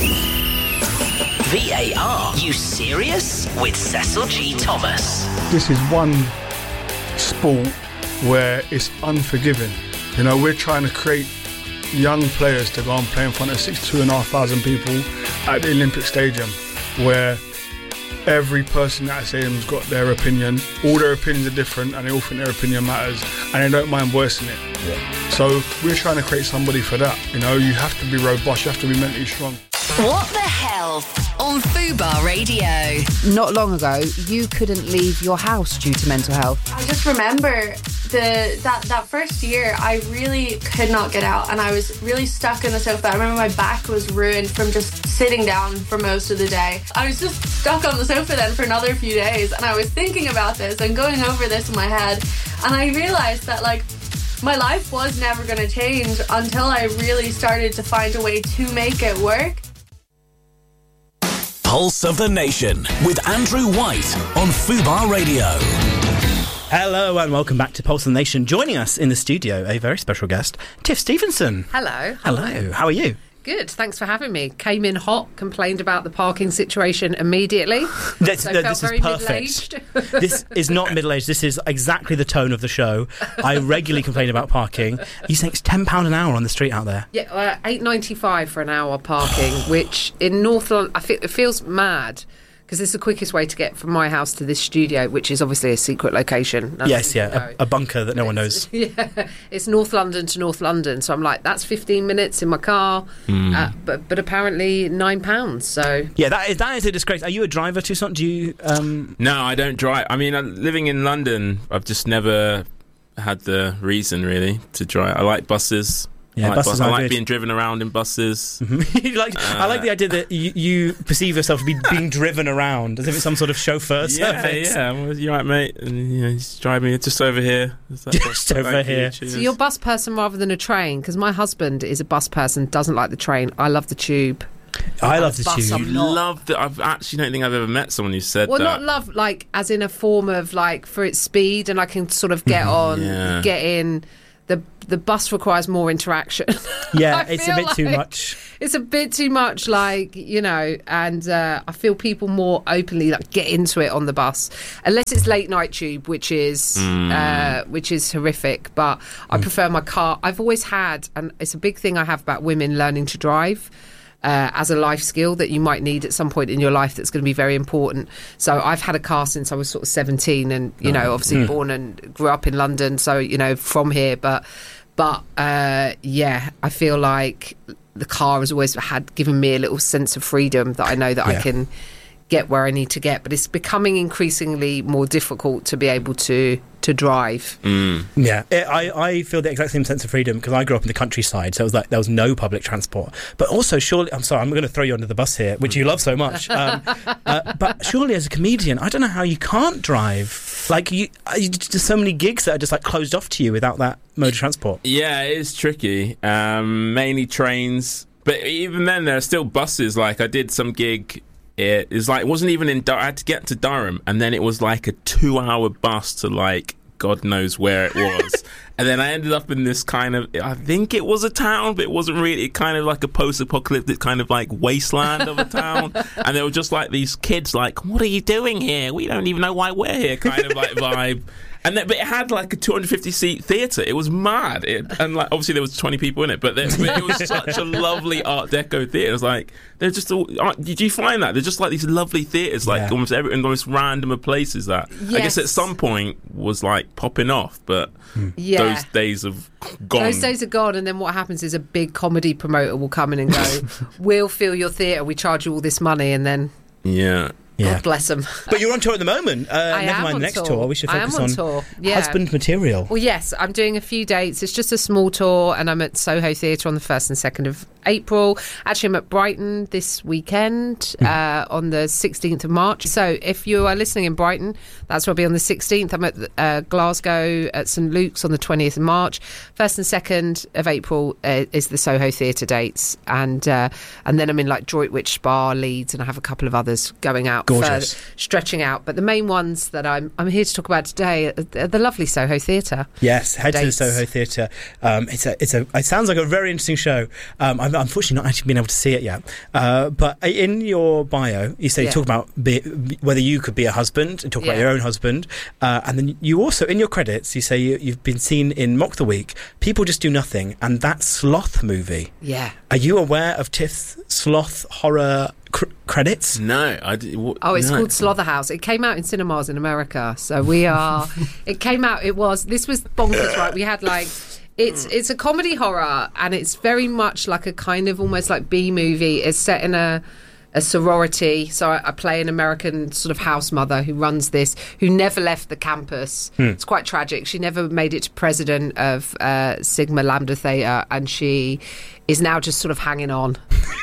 V A R, You Serious? With Cecil G. Thomas. This is one sport where it's unforgiving. You know, we're trying to create young players to go and play in front of sixty-two and a half thousand people at the Olympic Stadium, where every person at that stadium's got their opinion. All their opinions are different and they all think their opinion matters and they don't mind voicing it. Yeah. So we're trying to create somebody for that. You know, you have to be robust, you have to be mentally strong. What the Health on Fubar Radio. Not long ago, you couldn't leave your house due to mental health. I just remember the that, that first year, I really could not get out and I was really stuck on the sofa. I remember my back was ruined from just sitting down for most of the day. I was just stuck on the sofa then for another few days and I was thinking about this and going over this in my head, and I realised that, like, my life was never going to change until I really started to find a way to make it work. Pulse of the Nation with Andrew White on Fubar Radio. Hello and welcome back to Pulse of the Nation. Joining us in the studio, a very special guest, Tiff Stevenson. Hello. Hello. How are you? Good, thanks for having me. Came in hot, complained about the parking situation immediately. This, so no, felt this very is perfect. This is not middle-aged. This is exactly the tone of the show. I regularly complain about parking. You think it's ten pounds an hour on the street out there? Yeah, uh, eight ninety-five for an hour parking, which in North London, I think it feels mad because it's the quickest way to get from my house to this studio, which is obviously a secret location. None Yes, of you yeah, know. a, a bunker that no one knows. Yeah, it's North London to North London, so I'm like, that's fifteen minutes in my car, Mm. uh, but but apparently nine pounds. So Yeah, that is that is a disgrace. Are you a driver, Toussaint? Do you? Um... No, I don't drive. I mean, uh, living in London, I've just never had the reason really to drive. I like buses. Yeah, I like, buses bus- I are like good. being driven around in buses. You like, I like the idea that you, you perceive yourself to be being driven around as if it's some sort of chauffeur Yeah, service. yeah. Well, you're right, mate. And you know, he's driving me just over here. Is that Just bus? over Thank you, here. cheers. So you're a bus person rather than a train? Because my husband is a bus person, doesn't like the train. I love the tube. I love the bus, tube. I'm You not. love that. I've actually don't think I've ever met someone who said Well, that. not love, like, as in a form of, like, for its speed, and I can sort of get on, Yeah. get in. The the bus requires more interaction. Yeah, I it's a feel bit too like much. It's a bit too much, like, you know, and uh, I feel people more openly, like, get into it on the bus. Unless it's late night tube, which is, Mm. uh, which is horrific, but I prefer my car. I've always had, and it's a big thing I have about women learning to drive. Uh, as a life skill that you might need at some point in your life that's going to be very important. So I've had a car since I was sort of seventeen and, you know, obviously Mm. born and grew up in London. So, you know, from here. But, but uh, yeah, I feel like the car has always had given me a little sense of freedom that I know that I Yeah. can get where I need to get. But it's becoming increasingly more difficult to be able to to drive. Mm. Yeah, It- I, I feel the exact same sense of freedom because I grew up in the countryside, so it was like there was no public transport. But also, surely, I'm sorry, I'm going to throw you under the bus here, which you love so much. Um, uh, but surely, as a comedian, I don't know how you can't drive. Like, you, you there's so many gigs that are just like closed off to you without that mode of transport. Yeah, it is tricky. Um, mainly trains, but even then, there are still buses. Like I did some gig. It is like it wasn't even in. Dur- I had to get to Durham, and then it was like a two-hour bus to like God knows where it was. And then I ended up in this kind of, I think it was a town, but it wasn't really, kind of like a post-apocalyptic kind of like wasteland of a town. And there were just like these kids like, what are you doing here? We don't even know why we're here, kind of like vibe. And then, but it had like a two hundred fifty seat theatre. It was mad. It, and like obviously there was twenty people in it, but, there, but it was such a lovely Art Deco theatre. It was like, they're just all, did you find that? They're just like these lovely theatres, like Yeah. almost every, in the most random places that I guess Yes. at some point was like popping off, but Yeah. those days have gone. Those days are gone, and then what happens is a big comedy promoter will come in and go, we'll fill your theatre, we charge you all this money, and then Yeah. Yeah. God bless them. But you're on tour at the moment. Uh, I never am mind on the next tour. tour. We should I am focus on on, tour, yeah. husband material. Well, yes, I'm doing a few dates. It's just a small tour, and I'm at Soho Theatre on the first and second of April. Actually, I'm at Brighton this weekend uh, on the sixteenth of March. So if you are listening in Brighton, that's where I'll be on the sixteenth. I'm at uh, Glasgow at St Luke's on the twentieth of March. First and second of April uh, is the Soho Theatre dates, and uh, and then I'm in like Droitwich Spa, Leeds, and I have a couple of others going out Gorgeous. further, stretching out. But the main ones that I'm I'm here to talk about today are, are the lovely Soho Theatre. Yes, head Dates. to the Soho Theatre. Um, it's a, it's a, it sounds like a very interesting show. Um, I've unfortunately not actually been able to see it yet. Uh, but in your bio, you say you Yeah. talk about be, whether you could be a husband and talk about Yeah. your own husband, uh, and then you also in your credits you say you, you've been seen in Mock the Week, People Just Do Nothing, and that Sloth movie. Yeah. Are you aware of Tiff's Sloth horror cr- credits? No, I did, what, Oh, it's no. called Slaughterhouse. It came out in cinemas in America. So we are. It came out. It was. This was bonkers, right? We had like. It's it's a comedy horror, and it's very much like a kind of almost like B movie. It's set in a a sorority. So I, I play an American sort of house mother who runs this, who never left the campus. Hmm. It's quite tragic. She never made it to president of uh, Sigma Lambda Theta, and she is now just sort of hanging on.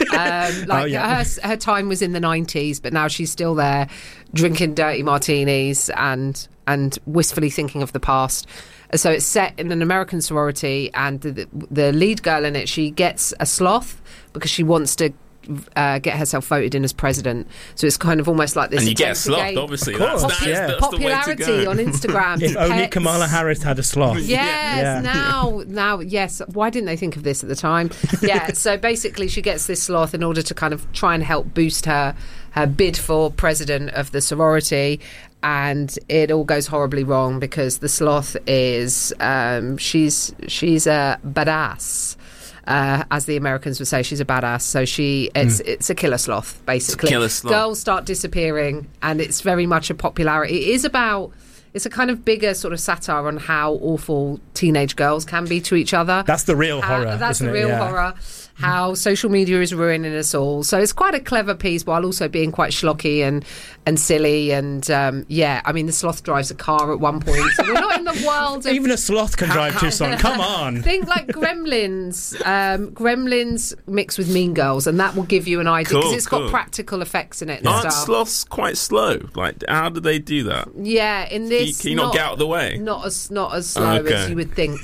Um, like Oh, yeah. her, her time was in the nineties, but now she's still there drinking dirty martinis and and wistfully thinking of the past. So it's set in an American sorority, and the, the lead girl in it, she gets a sloth because she wants to uh, get herself voted in as president. So it's kind of almost like this. And you get a attempt to sloth, gain obviously. Of course, That's, that's, yeah. that's the way to popularity go. on Instagram. If only Pets. Kamala Harris had a sloth. Yes, Yeah. now, now, yes. Why didn't they think of this at the time? Yeah, so basically she gets this sloth in order to kind of try and help boost her, her bid for president of the sorority. And it all goes horribly wrong because the sloth is, um, she's, she's a badass. Uh, as the Americans would say, she's a badass. So she, it's Mm. it's a killer sloth, basically. killer sloth. Girls start disappearing, and it's very much a popularity. It is about. It's a kind of bigger sort of satire on how awful teenage girls can be to each other. That's the real How- horror. That's isn't the it? real Yeah. horror. How social media is ruining us all. So it's quite a clever piece, while also being quite schlocky and and silly. And um, yeah, I mean, the sloth drives a car at one point. So we're not in the world of Even a sloth can drive Tucson. Come on. Think like Gremlins, um, Gremlins mixed with Mean Girls, and that will give you an idea because Cool, it's cool. got practical effects in it and Aren't stuff. sloths quite slow? Like, how do they do that? Yeah, in Can you, this, can you not, get out of the way? Not as not as slow Okay. as you would think,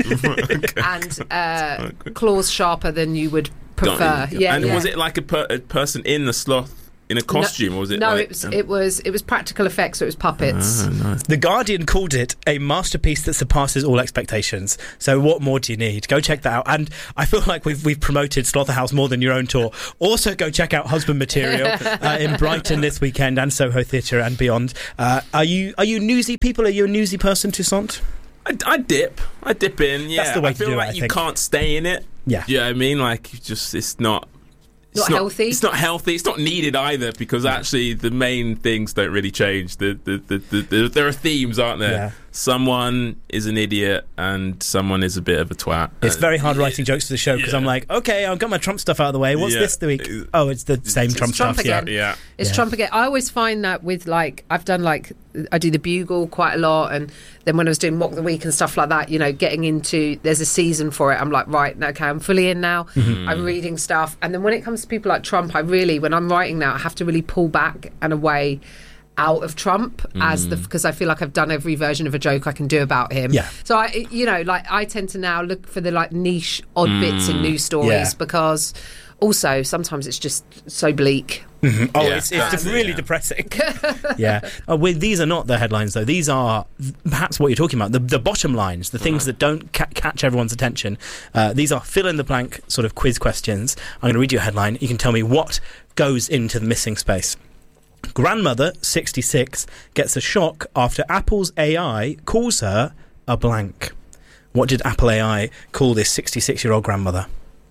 and uh, claws sharper than you would prefer. Don't you? Yeah, and yeah. was it like a, per- a person in the sloth in a costume, or was it? No, like, it was um, it was it was practical effects. So it was puppets. Ah, nice. The Guardian called it a masterpiece that surpasses all expectations. So what more do you need? Go check that out. And I feel like we've we've promoted Slaughterhouse more than your own tour. Also, go check out Husband Material uh, in Brighton this weekend and Soho Theatre and beyond. Uh, are you are you newsy people? Are you a newsy person, Toussaint? I, I dip. I dip in. Yeah, That's the way I to feel do it, like I you think. can't stay in it. Yeah. You know what I mean? Like, you just it's not. It's Not healthy? It's not healthy. It's not needed either, because actually the main things don't really change. The, the, the, the, the, there are themes, aren't there? Yeah. Someone is an idiot and someone is a bit of a twat. It's Uh, very hard writing jokes for the show because I'm like, okay, I've got my Trump stuff out of the way. What's Yeah. this the week? Oh, it's the same Trump, Trump stuff. again. Yeah. It's Yeah. Trump again. I always find that with like I've done like I do the Bugle quite a lot, and then when I was doing Mock the Week and stuff like that, you know, getting into there's a season for it. I'm like, right, okay, I'm fully in now. Mhm. I'm reading stuff, and then when it comes to people like Trump, I really, when I'm writing now, I have to really pull back and away out of Trump as the Mm. because I feel like I've done every version of a joke I can do about him. Yeah. So I, you know, like I tend to now look for the like niche odd bits in Mm. news stories Yeah. because also sometimes it's just so bleak. Mhm. Oh, Yeah. it's, it's That's it, really yeah. depressing. yeah. Oh, well, these are not the headlines, though. These are perhaps what you're talking about, the, the bottom lines, the things that don't ca- catch everyone's attention. Uh, these are fill-in-the-blank sort of quiz questions. I'm going to read you a headline. You can tell me what goes into the missing space. Grandmother, sixty-six, gets a shock after Apple's A I calls her a blank. What did Apple A I call this sixty-six-year-old grandmother?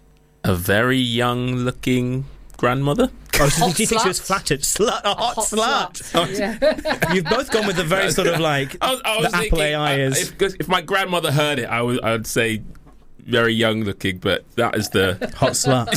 A very young-looking grandmother. Oh, so Hot do you think she was slut? flattered? Slut, a hot, hot slut. slut. Yeah. You've both gone with the very sort of like I was, I was the Apple thinking, A I uh, is. If, 'cause if my grandmother heard it, I would I would say very young-looking, but that is the hot slut.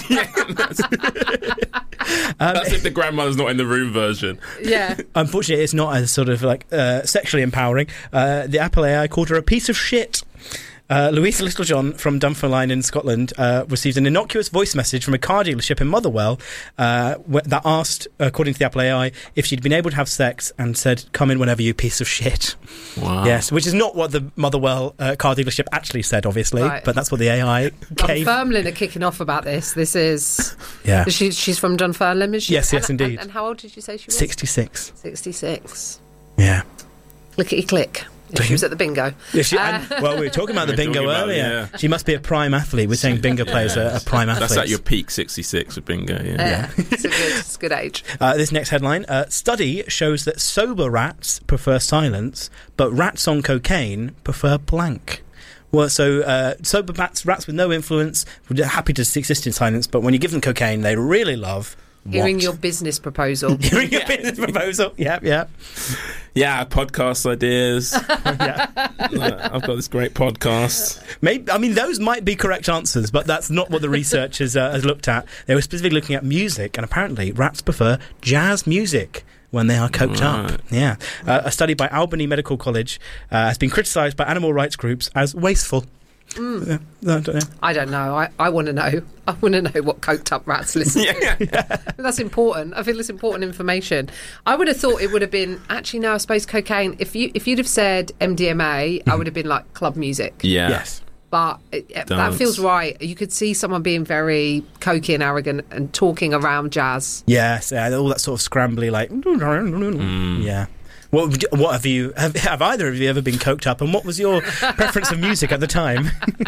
Um, That's if the grandmother's not in the room version. Yeah. Unfortunately, it's not as sort of like uh, sexually empowering. Uh, the Apple A I called her a piece of shit. Uh, Louisa Littlejohn from Dunfermline in Scotland uh, received an innocuous voice message from a car dealership in Motherwell uh, wh- that asked, according to the Apple A I, if she'd been able to have sex and said, "Come in whenever, you piece of shit." Wow. Yes, which is not what the Motherwell uh, car dealership actually said, obviously, Right. but that's what the A I gave. Dunfermline are kicking off about this. This is Yeah. She, she's from Dunfermline, is she? Yes, yes, And- indeed. And, and how old did you say she was? sixty-six. Sixty-six. Yeah. Clickety click. If she was at the bingo. Yeah, she, Uh, and, well, we were talking about the We were bingo talking about, earlier. yeah. She must be a prime athlete. We're saying bingo players are, are prime athletes. That's at your peak sixty-six with bingo. Yeah. yeah. it's, a good, it's a good age. Uh, this next headline, uh, study shows that sober rats prefer silence, but rats on cocaine prefer blank. Well, so uh, sober rats, rats with no influence, are happy to exist in silence, but when you give them cocaine, they really love Hearing what? your business proposal. Hearing your business proposal. Yep, yep. Yeah, podcast ideas. yeah. I've got this great podcast. Maybe, I mean, those might be correct answers, but that's not what the research has, uh, has looked at. They were specifically looking at music, and apparently rats prefer jazz music when they are coked Right. up. Yeah. Uh, a study by Albany Medical College uh, has been criticised by animal rights groups as wasteful. Mm. Yeah, I don't know. I don't know. I, I want to know. I want to know what coked up rats listen to. That's important. I feel it's important information. I would have thought it would have been actually no. I suppose cocaine. If you if you'd have said M D M A, I would have been like club music. Yeah. Yes. But it, it- that Dance. feels right. You could see someone being very cokey and arrogant and talking around jazz. Yes, yeah, all that sort of scrambly, like, Mm. yeah. What would you- what have you have, have either of you ever been coked up, and what was your preference of music at the time?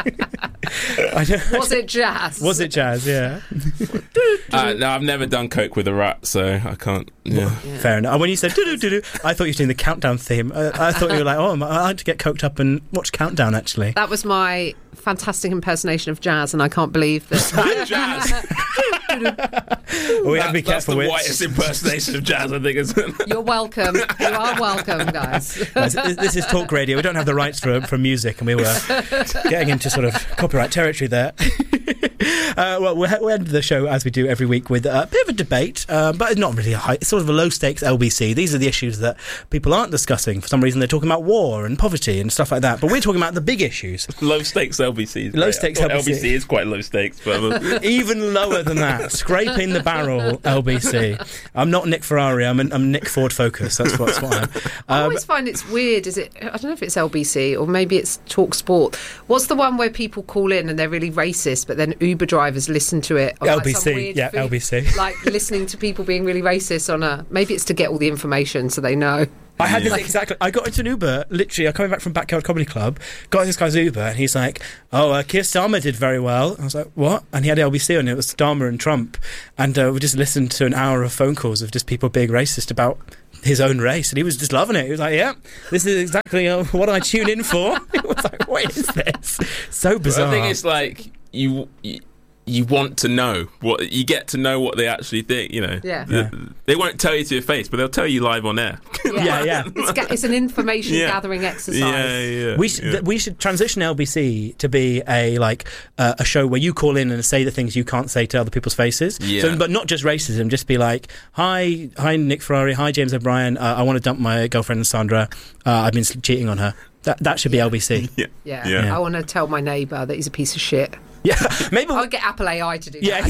I don't- Was it jazz? Was it jazz? Yeah. Uh, no, I've never done coke with a rat, so I can't Yeah. Well, fair enough. And when you said doo doo doo doo, I thought you were doing the countdown theme. Uh, I thought you were like, oh, I like to get coked up and watch Countdown. Actually, That was my fantastic impersonation of jazz, and I can't believe that. Jazz. we have to be That- that's careful the with whitest impersonation of jazz, I think, isn't it? You're welcome. You are welcome, guys. Guys, this, this is talk radio. We don't have the rights for for music, and we were getting into sort of copyright territory there. Uh, well, we'll, we'll end the show as we do every week with a bit of a debate, uh, but not really a high. It's sort of a low stakes L B C. These are the issues that people aren't discussing. For some reason, they're talking about war and poverty and stuff like that. But we're talking about the big issues. Low stakes L B C. Low stakes L B C. L B C. L B C is quite low stakes, but Even lower than that, scraping the barrel L B C. I'm not Nick Ferrari. I'm, an, I'm Nick Ford Focus. That's what, that's what I am. I Um, always find it's weird. Is it? I don't know if it's L B C or maybe it's Talk Sport. What's the one where people call in and they're really racist, but then Uber drivers listen to it? on, L like, B some C, weird yeah, food- L B C. Like listening to people being really racist on a. Maybe it's to get all the information so they know. I had this exactly. I got into an Uber, literally, I'm coming back from Backyard Comedy Club, got this guy's Uber, and he's like, oh, uh, Keir Starmer did very well. I was like, what? And he had L B C on it, it was Starmer and Trump. And uh, we just listened to an hour of phone calls of just people being racist about his own race, and he was just loving it. He was like, yeah, this is exactly uh, what I tune in for. It was like, what is this? So bizarre. I think it's like you, you you want to know what you get to know what they actually think. You know, Yeah. The- Yeah. they won't tell you to your face, but they'll tell you live on air. Yeah, yeah. It's, ga- it's an information Yeah. gathering exercise. Yeah, yeah. We should yeah. th- we should transition L B C to be a like uh, a show where you call in and say the things you can't say to other people's faces. Yeah. So, but not just racism. Just be like, hi, hi, Nick Ferrari, hi, James O'Brien. Uh, I want to dump my girlfriend Sandra. Uh, I've been cheating on her. That that should be L B C. Yeah. Yeah. Yeah. I want to tell my neighbour that he's a piece of shit. Yeah, maybe I'll get Apple A I to do that. Yeah,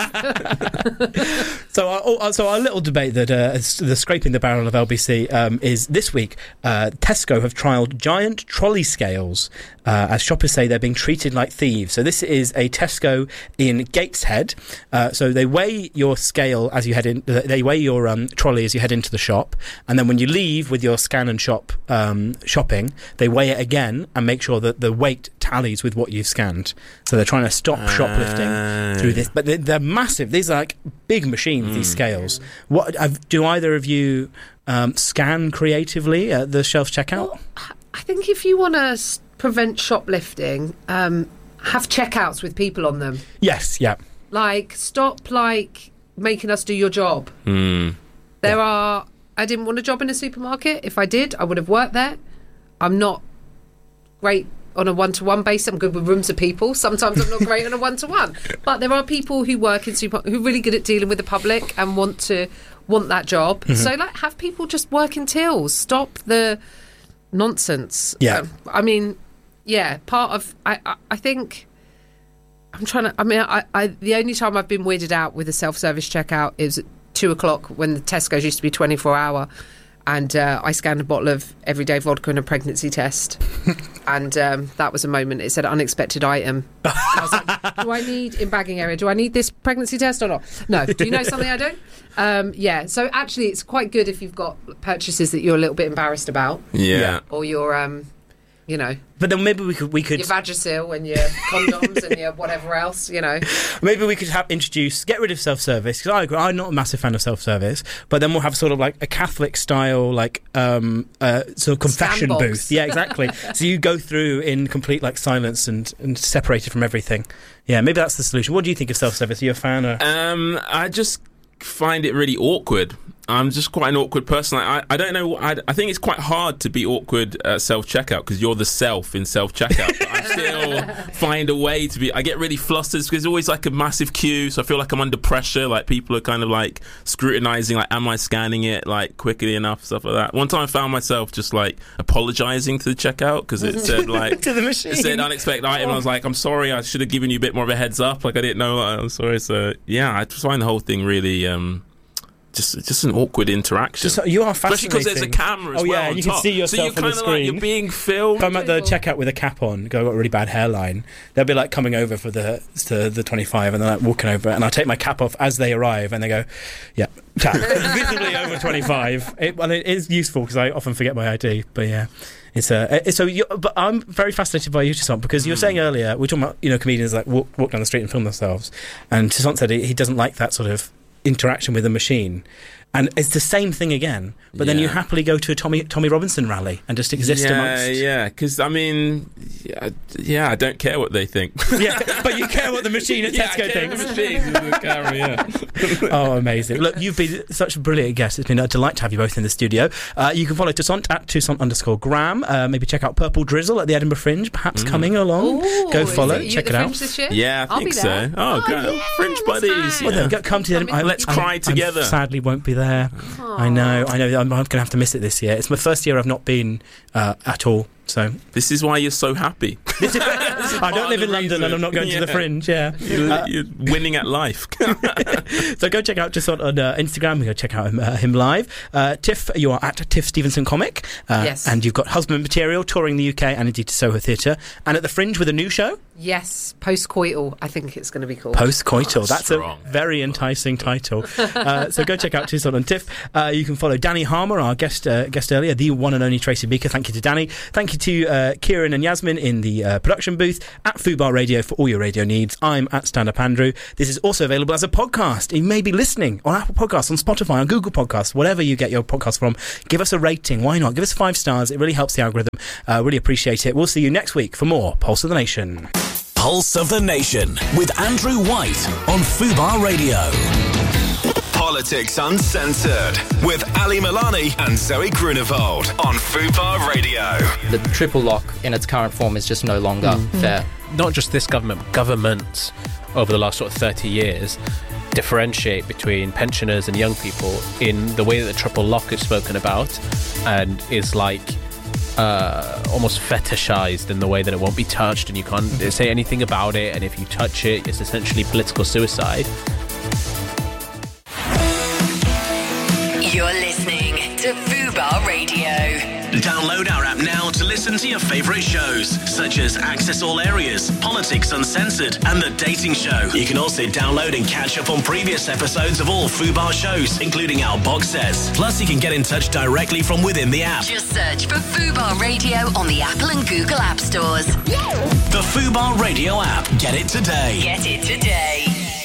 actually. So, our, oh, so our little debate that uh, is the scraping the barrel of L B C um, is this week. Uh, Tesco have trialled giant trolley scales uh, as shoppers say they're being treated like thieves. So this is a Tesco in Gateshead. Uh, so they weigh your scale as you head in. They weigh your um, trolley as you head into the shop, and then when you leave with your scan and shop um, shopping, they weigh it again and make sure that the weight tallies with what you've scanned. So they're trying to stop shoplifting Ah. through this, but they're, they're massive. These are like big machines. These scales. What have, do either of you um, scan creatively at the self checkout? I think if you want to s- prevent shoplifting, um, have checkouts with people on them. Yes, yeah. Like, stop, like, making us do your job. Mm. There are... I didn't want a job in a supermarket. If I did, I would have worked there. I'm not great on a one-to-one basis. I'm good with rooms of people. Sometimes I'm not great on a one-to-one. But there are people who work in super who are really good at dealing with the public and want to want that job. Mhm. So, like, have people just work in tills. Stop the nonsense. Yeah. Um, I mean, yeah, part of... I, I, I think... I'm trying to... I mean, I, I the only time I've been weirded out with a self-service checkout is at two o'clock when the Tesco's used to be twenty-four hour, and uh, I scanned a bottle of everyday vodka and a pregnancy test. And um, that was a moment. It said unexpected item. I was like, do I need, in bagging area, do I need this pregnancy test or not? No. Do you know something I don't? Um, yeah. So actually, it's quite good if you've got purchases that you're a little bit embarrassed about. Yeah. Or you're, um, you know... But then maybe we could we could your Vagisil and your condoms and your whatever else, you know. maybe we could have introduce get rid of self service because I agree, I'm not a massive fan of self service. But then we'll have sort of like a Catholic style like um uh sort of confession Scan box. booth. Yeah, exactly. So you go through in complete like silence and and separated from everything. Yeah, maybe that's the solution. What do you think of self service? Are you a fan or? Um, I just find it really awkward. I'm just quite an awkward person. I, I don't know. I, I think it's quite hard to be awkward at self checkout because you're the self in self checkout. But I still find a way to be. I get really flustered because there's always like a massive queue, so I feel like I'm under pressure. Like people are kind of like scrutinizing. Like, am I scanning it like quickly enough? Stuff like that. One time I found myself just like apologizing to the checkout because it said like to the machine. It said unexpected item. I was like, I'm sorry. I should have given you a bit more of a heads up. Like I didn't know. That. I'm sorry. So yeah, I just find the whole thing really. Um, Just, just an awkward interaction. Just, you are especially because there's a fascinating. camera as oh, well. yeah, on you top. can see yourself so you're on the kinda screen. Like you're being filmed. If I'm at the checkout with a cap on, go got a really bad hairline. They'll be like coming over for the to the twenty-five, and they're like walking over, and I take my cap off as they arrive, and they go, "Yeah, cap, visibly over twenty-five." It, well, it is useful because I often forget my I D, but yeah. It's a uh, so. You, but I'm very fascinated by you, Toussaint, because you were saying earlier we were talking about you know comedians like walk, walk down the street and film themselves, and Toussaint said he, he doesn't like that sort of interaction with a machine. and it's the same thing again. But then Yeah. you happily go to a Tommy Tommy Robinson rally and just exist yeah, amongst. Yeah, because I mean, yeah, yeah, I don't care what they think. Yeah, but you care what the machine at Yeah, I Tesco care thinks. what the machine is in the camera, yeah. Oh, amazing. Look, you've been such a brilliant guest. It's been a delight to have you both in the studio. Uh, you can follow Toussaint at Toussaint underscore Graham. Uh, maybe check out Purple Drizzle at the Edinburgh Fringe, perhaps coming along. Ooh, Go is follow, it you check at it the out. Fringe this year? Yeah, I I'll think be so. there. Oh, go Fringe buddies. Well, yeah. then, go, come to the Edinburgh. Let's cry I together. sadly won't be there. I know, I know. I'm, I'm going to have to miss it this year. It's my first year I've not been uh, at all. So this is why you're so happy. I don't live in London and I'm not going to the Fringe. Yeah, You're, Uh, you're winning at life. So go check out just on, on uh, Instagram. Go check out him, uh, him live. Uh, Tiff, you are at Tiff Stevenson Comic. Uh, Yes. And you've got Husband Material touring the U K and indeed to Soho Theatre. And at the Fringe with a new show. Yes, postcoital, I think it's going to be called. Postcoital. That's strong. a very enticing title. uh, so go check out Toussaint and Tiff. Uh, you can follow Danny Harmer, our guest uh, guest earlier, the one and only Tracy Beaker. Thank you to Danny. Thank you to uh, Kieran and Yasmin in the uh, production booth. At Fubar Radio for all your radio needs. I'm at Stand Up Andrew. This is also available as a podcast. You may be listening on Apple Podcasts, on Spotify, on Google Podcasts, whatever you get your podcast from. Give us a rating. Why not? Give us five stars. It really helps the algorithm. Uh, really appreciate it. We'll see you next week for more Pulse of the Nation. Pulse of the Nation with Andrew White on Fubar Radio. Politics Uncensored with Ali Milani and Zoe Grunewald on Fubar Radio. The triple lock in its current form is just no longer Mm. fair. Not just this government, governments over the last sort of thirty years differentiate between pensioners and young people in the way that the triple lock is spoken about and is like uh, almost fetishized in the way that it won't be touched and you can't say anything about it, and if you touch it, it's essentially political suicide. You're listening to Fubar Radio. Download our app now to listen to your favourite shows, such as Access All Areas, Politics Uncensored, and The Dating Show. You can also download and catch up on previous episodes of all Fubar shows, including our box sets. Plus, you can get in touch directly from within the app. Just search for Fubar Radio on the Apple and Google App Stores. The Fubar Radio app. Get it today. Get it today.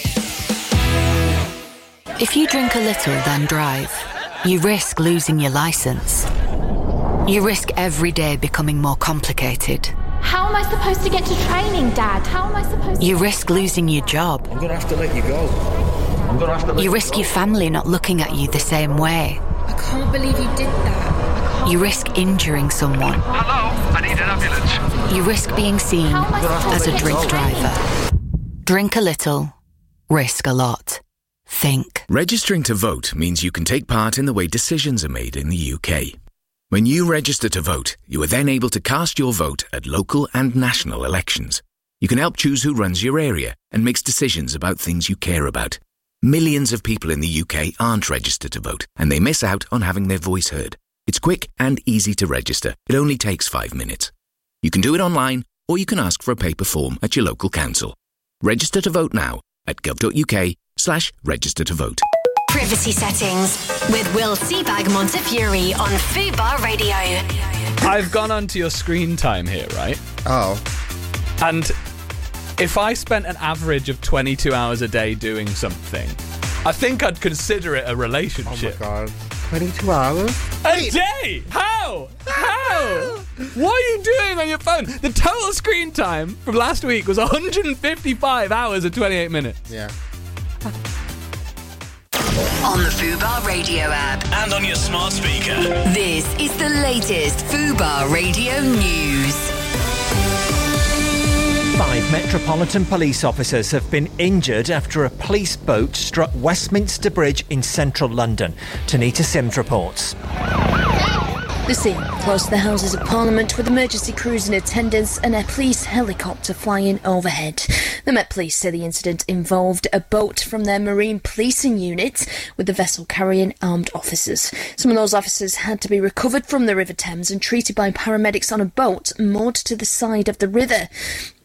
If you drink a little, then drive, you risk losing your license. You risk every day becoming more complicated. How am I supposed to get to training, Dad? How am I supposed to... You risk losing your job. I'm gonna have to let you go. I'm gonna have to let You you risk go. your family not looking at you the same way. I can't believe you did that. You risk injuring someone. Hello, I need an ambulance. You risk being seen How am I supposed as to a get drink to training? driver. Drink a little, risk a lot. Think. Registering to vote means you can take part in the way decisions are made in the U K. When you register to vote, you are then able to cast your vote at local and national elections. You can help choose who runs your area and makes decisions about things you care about. Millions of people in the U K aren't registered to vote, and they miss out on having their voice heard. It's quick and easy to register. It only takes five minutes. You can do it online, or you can ask for a paper form at your local council. Register to vote now at gov.uk slash register to vote. Privacy settings with Will Seabag Montefiore on Fubar Radio. I've gone onto your screen time here, right? Oh. And if I spent an average of twenty-two hours a day doing something, I think I'd consider it a relationship. Oh my god. twenty-two hours? A day? How? How? What are you doing on your phone? The total screen time from last week was one hundred fifty-five hours and twenty-eight minutes. Yeah. On the Fubar Radio app. And on your smart speaker. This is the latest Fubar Radio news. Five Metropolitan Police officers have been injured after a police boat struck Westminster Bridge in central London. Tanita Sims reports. The scene close to the Houses of Parliament with emergency crews in attendance and a police helicopter flying overhead. The Met Police say the incident involved a boat from their marine policing unit with the vessel carrying armed officers. Some of those officers had to be recovered from the River Thames and treated by paramedics on a boat moored to the side of the river.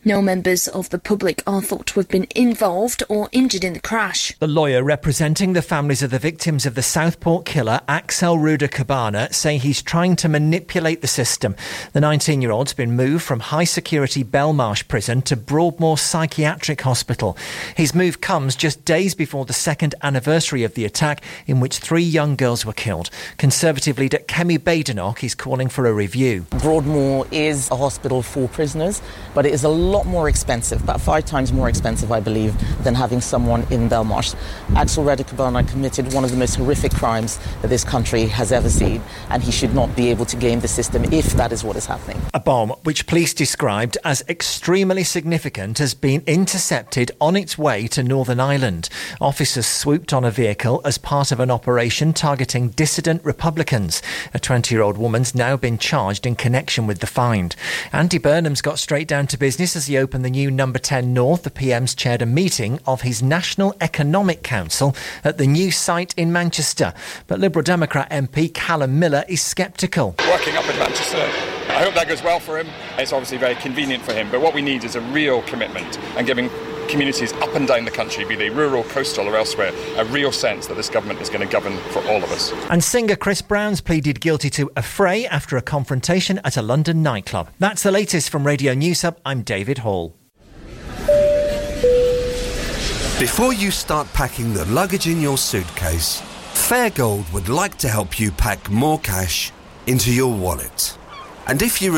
No members of the public are thought to have been involved or injured in the crash. The lawyer representing the families of the victims of the Southport killer, Axel Ruda-Cabana, say he's trying to manipulate the system. The nineteen-year-old's been moved from high-security Belmarsh prison to Broadmoor Psychiatric Hospital. His move comes just days before the second anniversary of the attack, in which three young girls were killed. Conservative leader Kemi Badenoch is calling for a review. Broadmoor is a hospital for prisoners, but it is a lot more expensive, about five times more expensive, I believe, than having someone in Belmarsh. Axel Ruda-Cabana committed one of the most horrific crimes that this country has ever seen, and he should not be able to game the system if that is what is happening. A bomb, which police described as extremely significant, has been intercepted on its way to Northern Ireland. Officers swooped on a vehicle as part of an operation targeting dissident Republicans. A twenty-year-old woman's now been charged in connection with the find. Andy Burnham's got straight down to business as he opened the new Number ten North. The P M's chaired a meeting of his National Economic Council at the new site in Manchester. But Liberal Democrat M P Callum Miller is sceptical. Working up in Manchester, I hope that goes well for him. It's obviously very convenient for him, but what we need is a real commitment and giving communities up and down the country, be they rural, coastal or elsewhere, a real sense that this government is going to govern for all of us. And singer Chris Brown's pleaded guilty to a fray after a confrontation at a London nightclub. That's the latest from Radio News Hub. I'm David Hall. Before you start packing the luggage in your suitcase, Fairgold would like to help you pack more cash into your wallet. And if you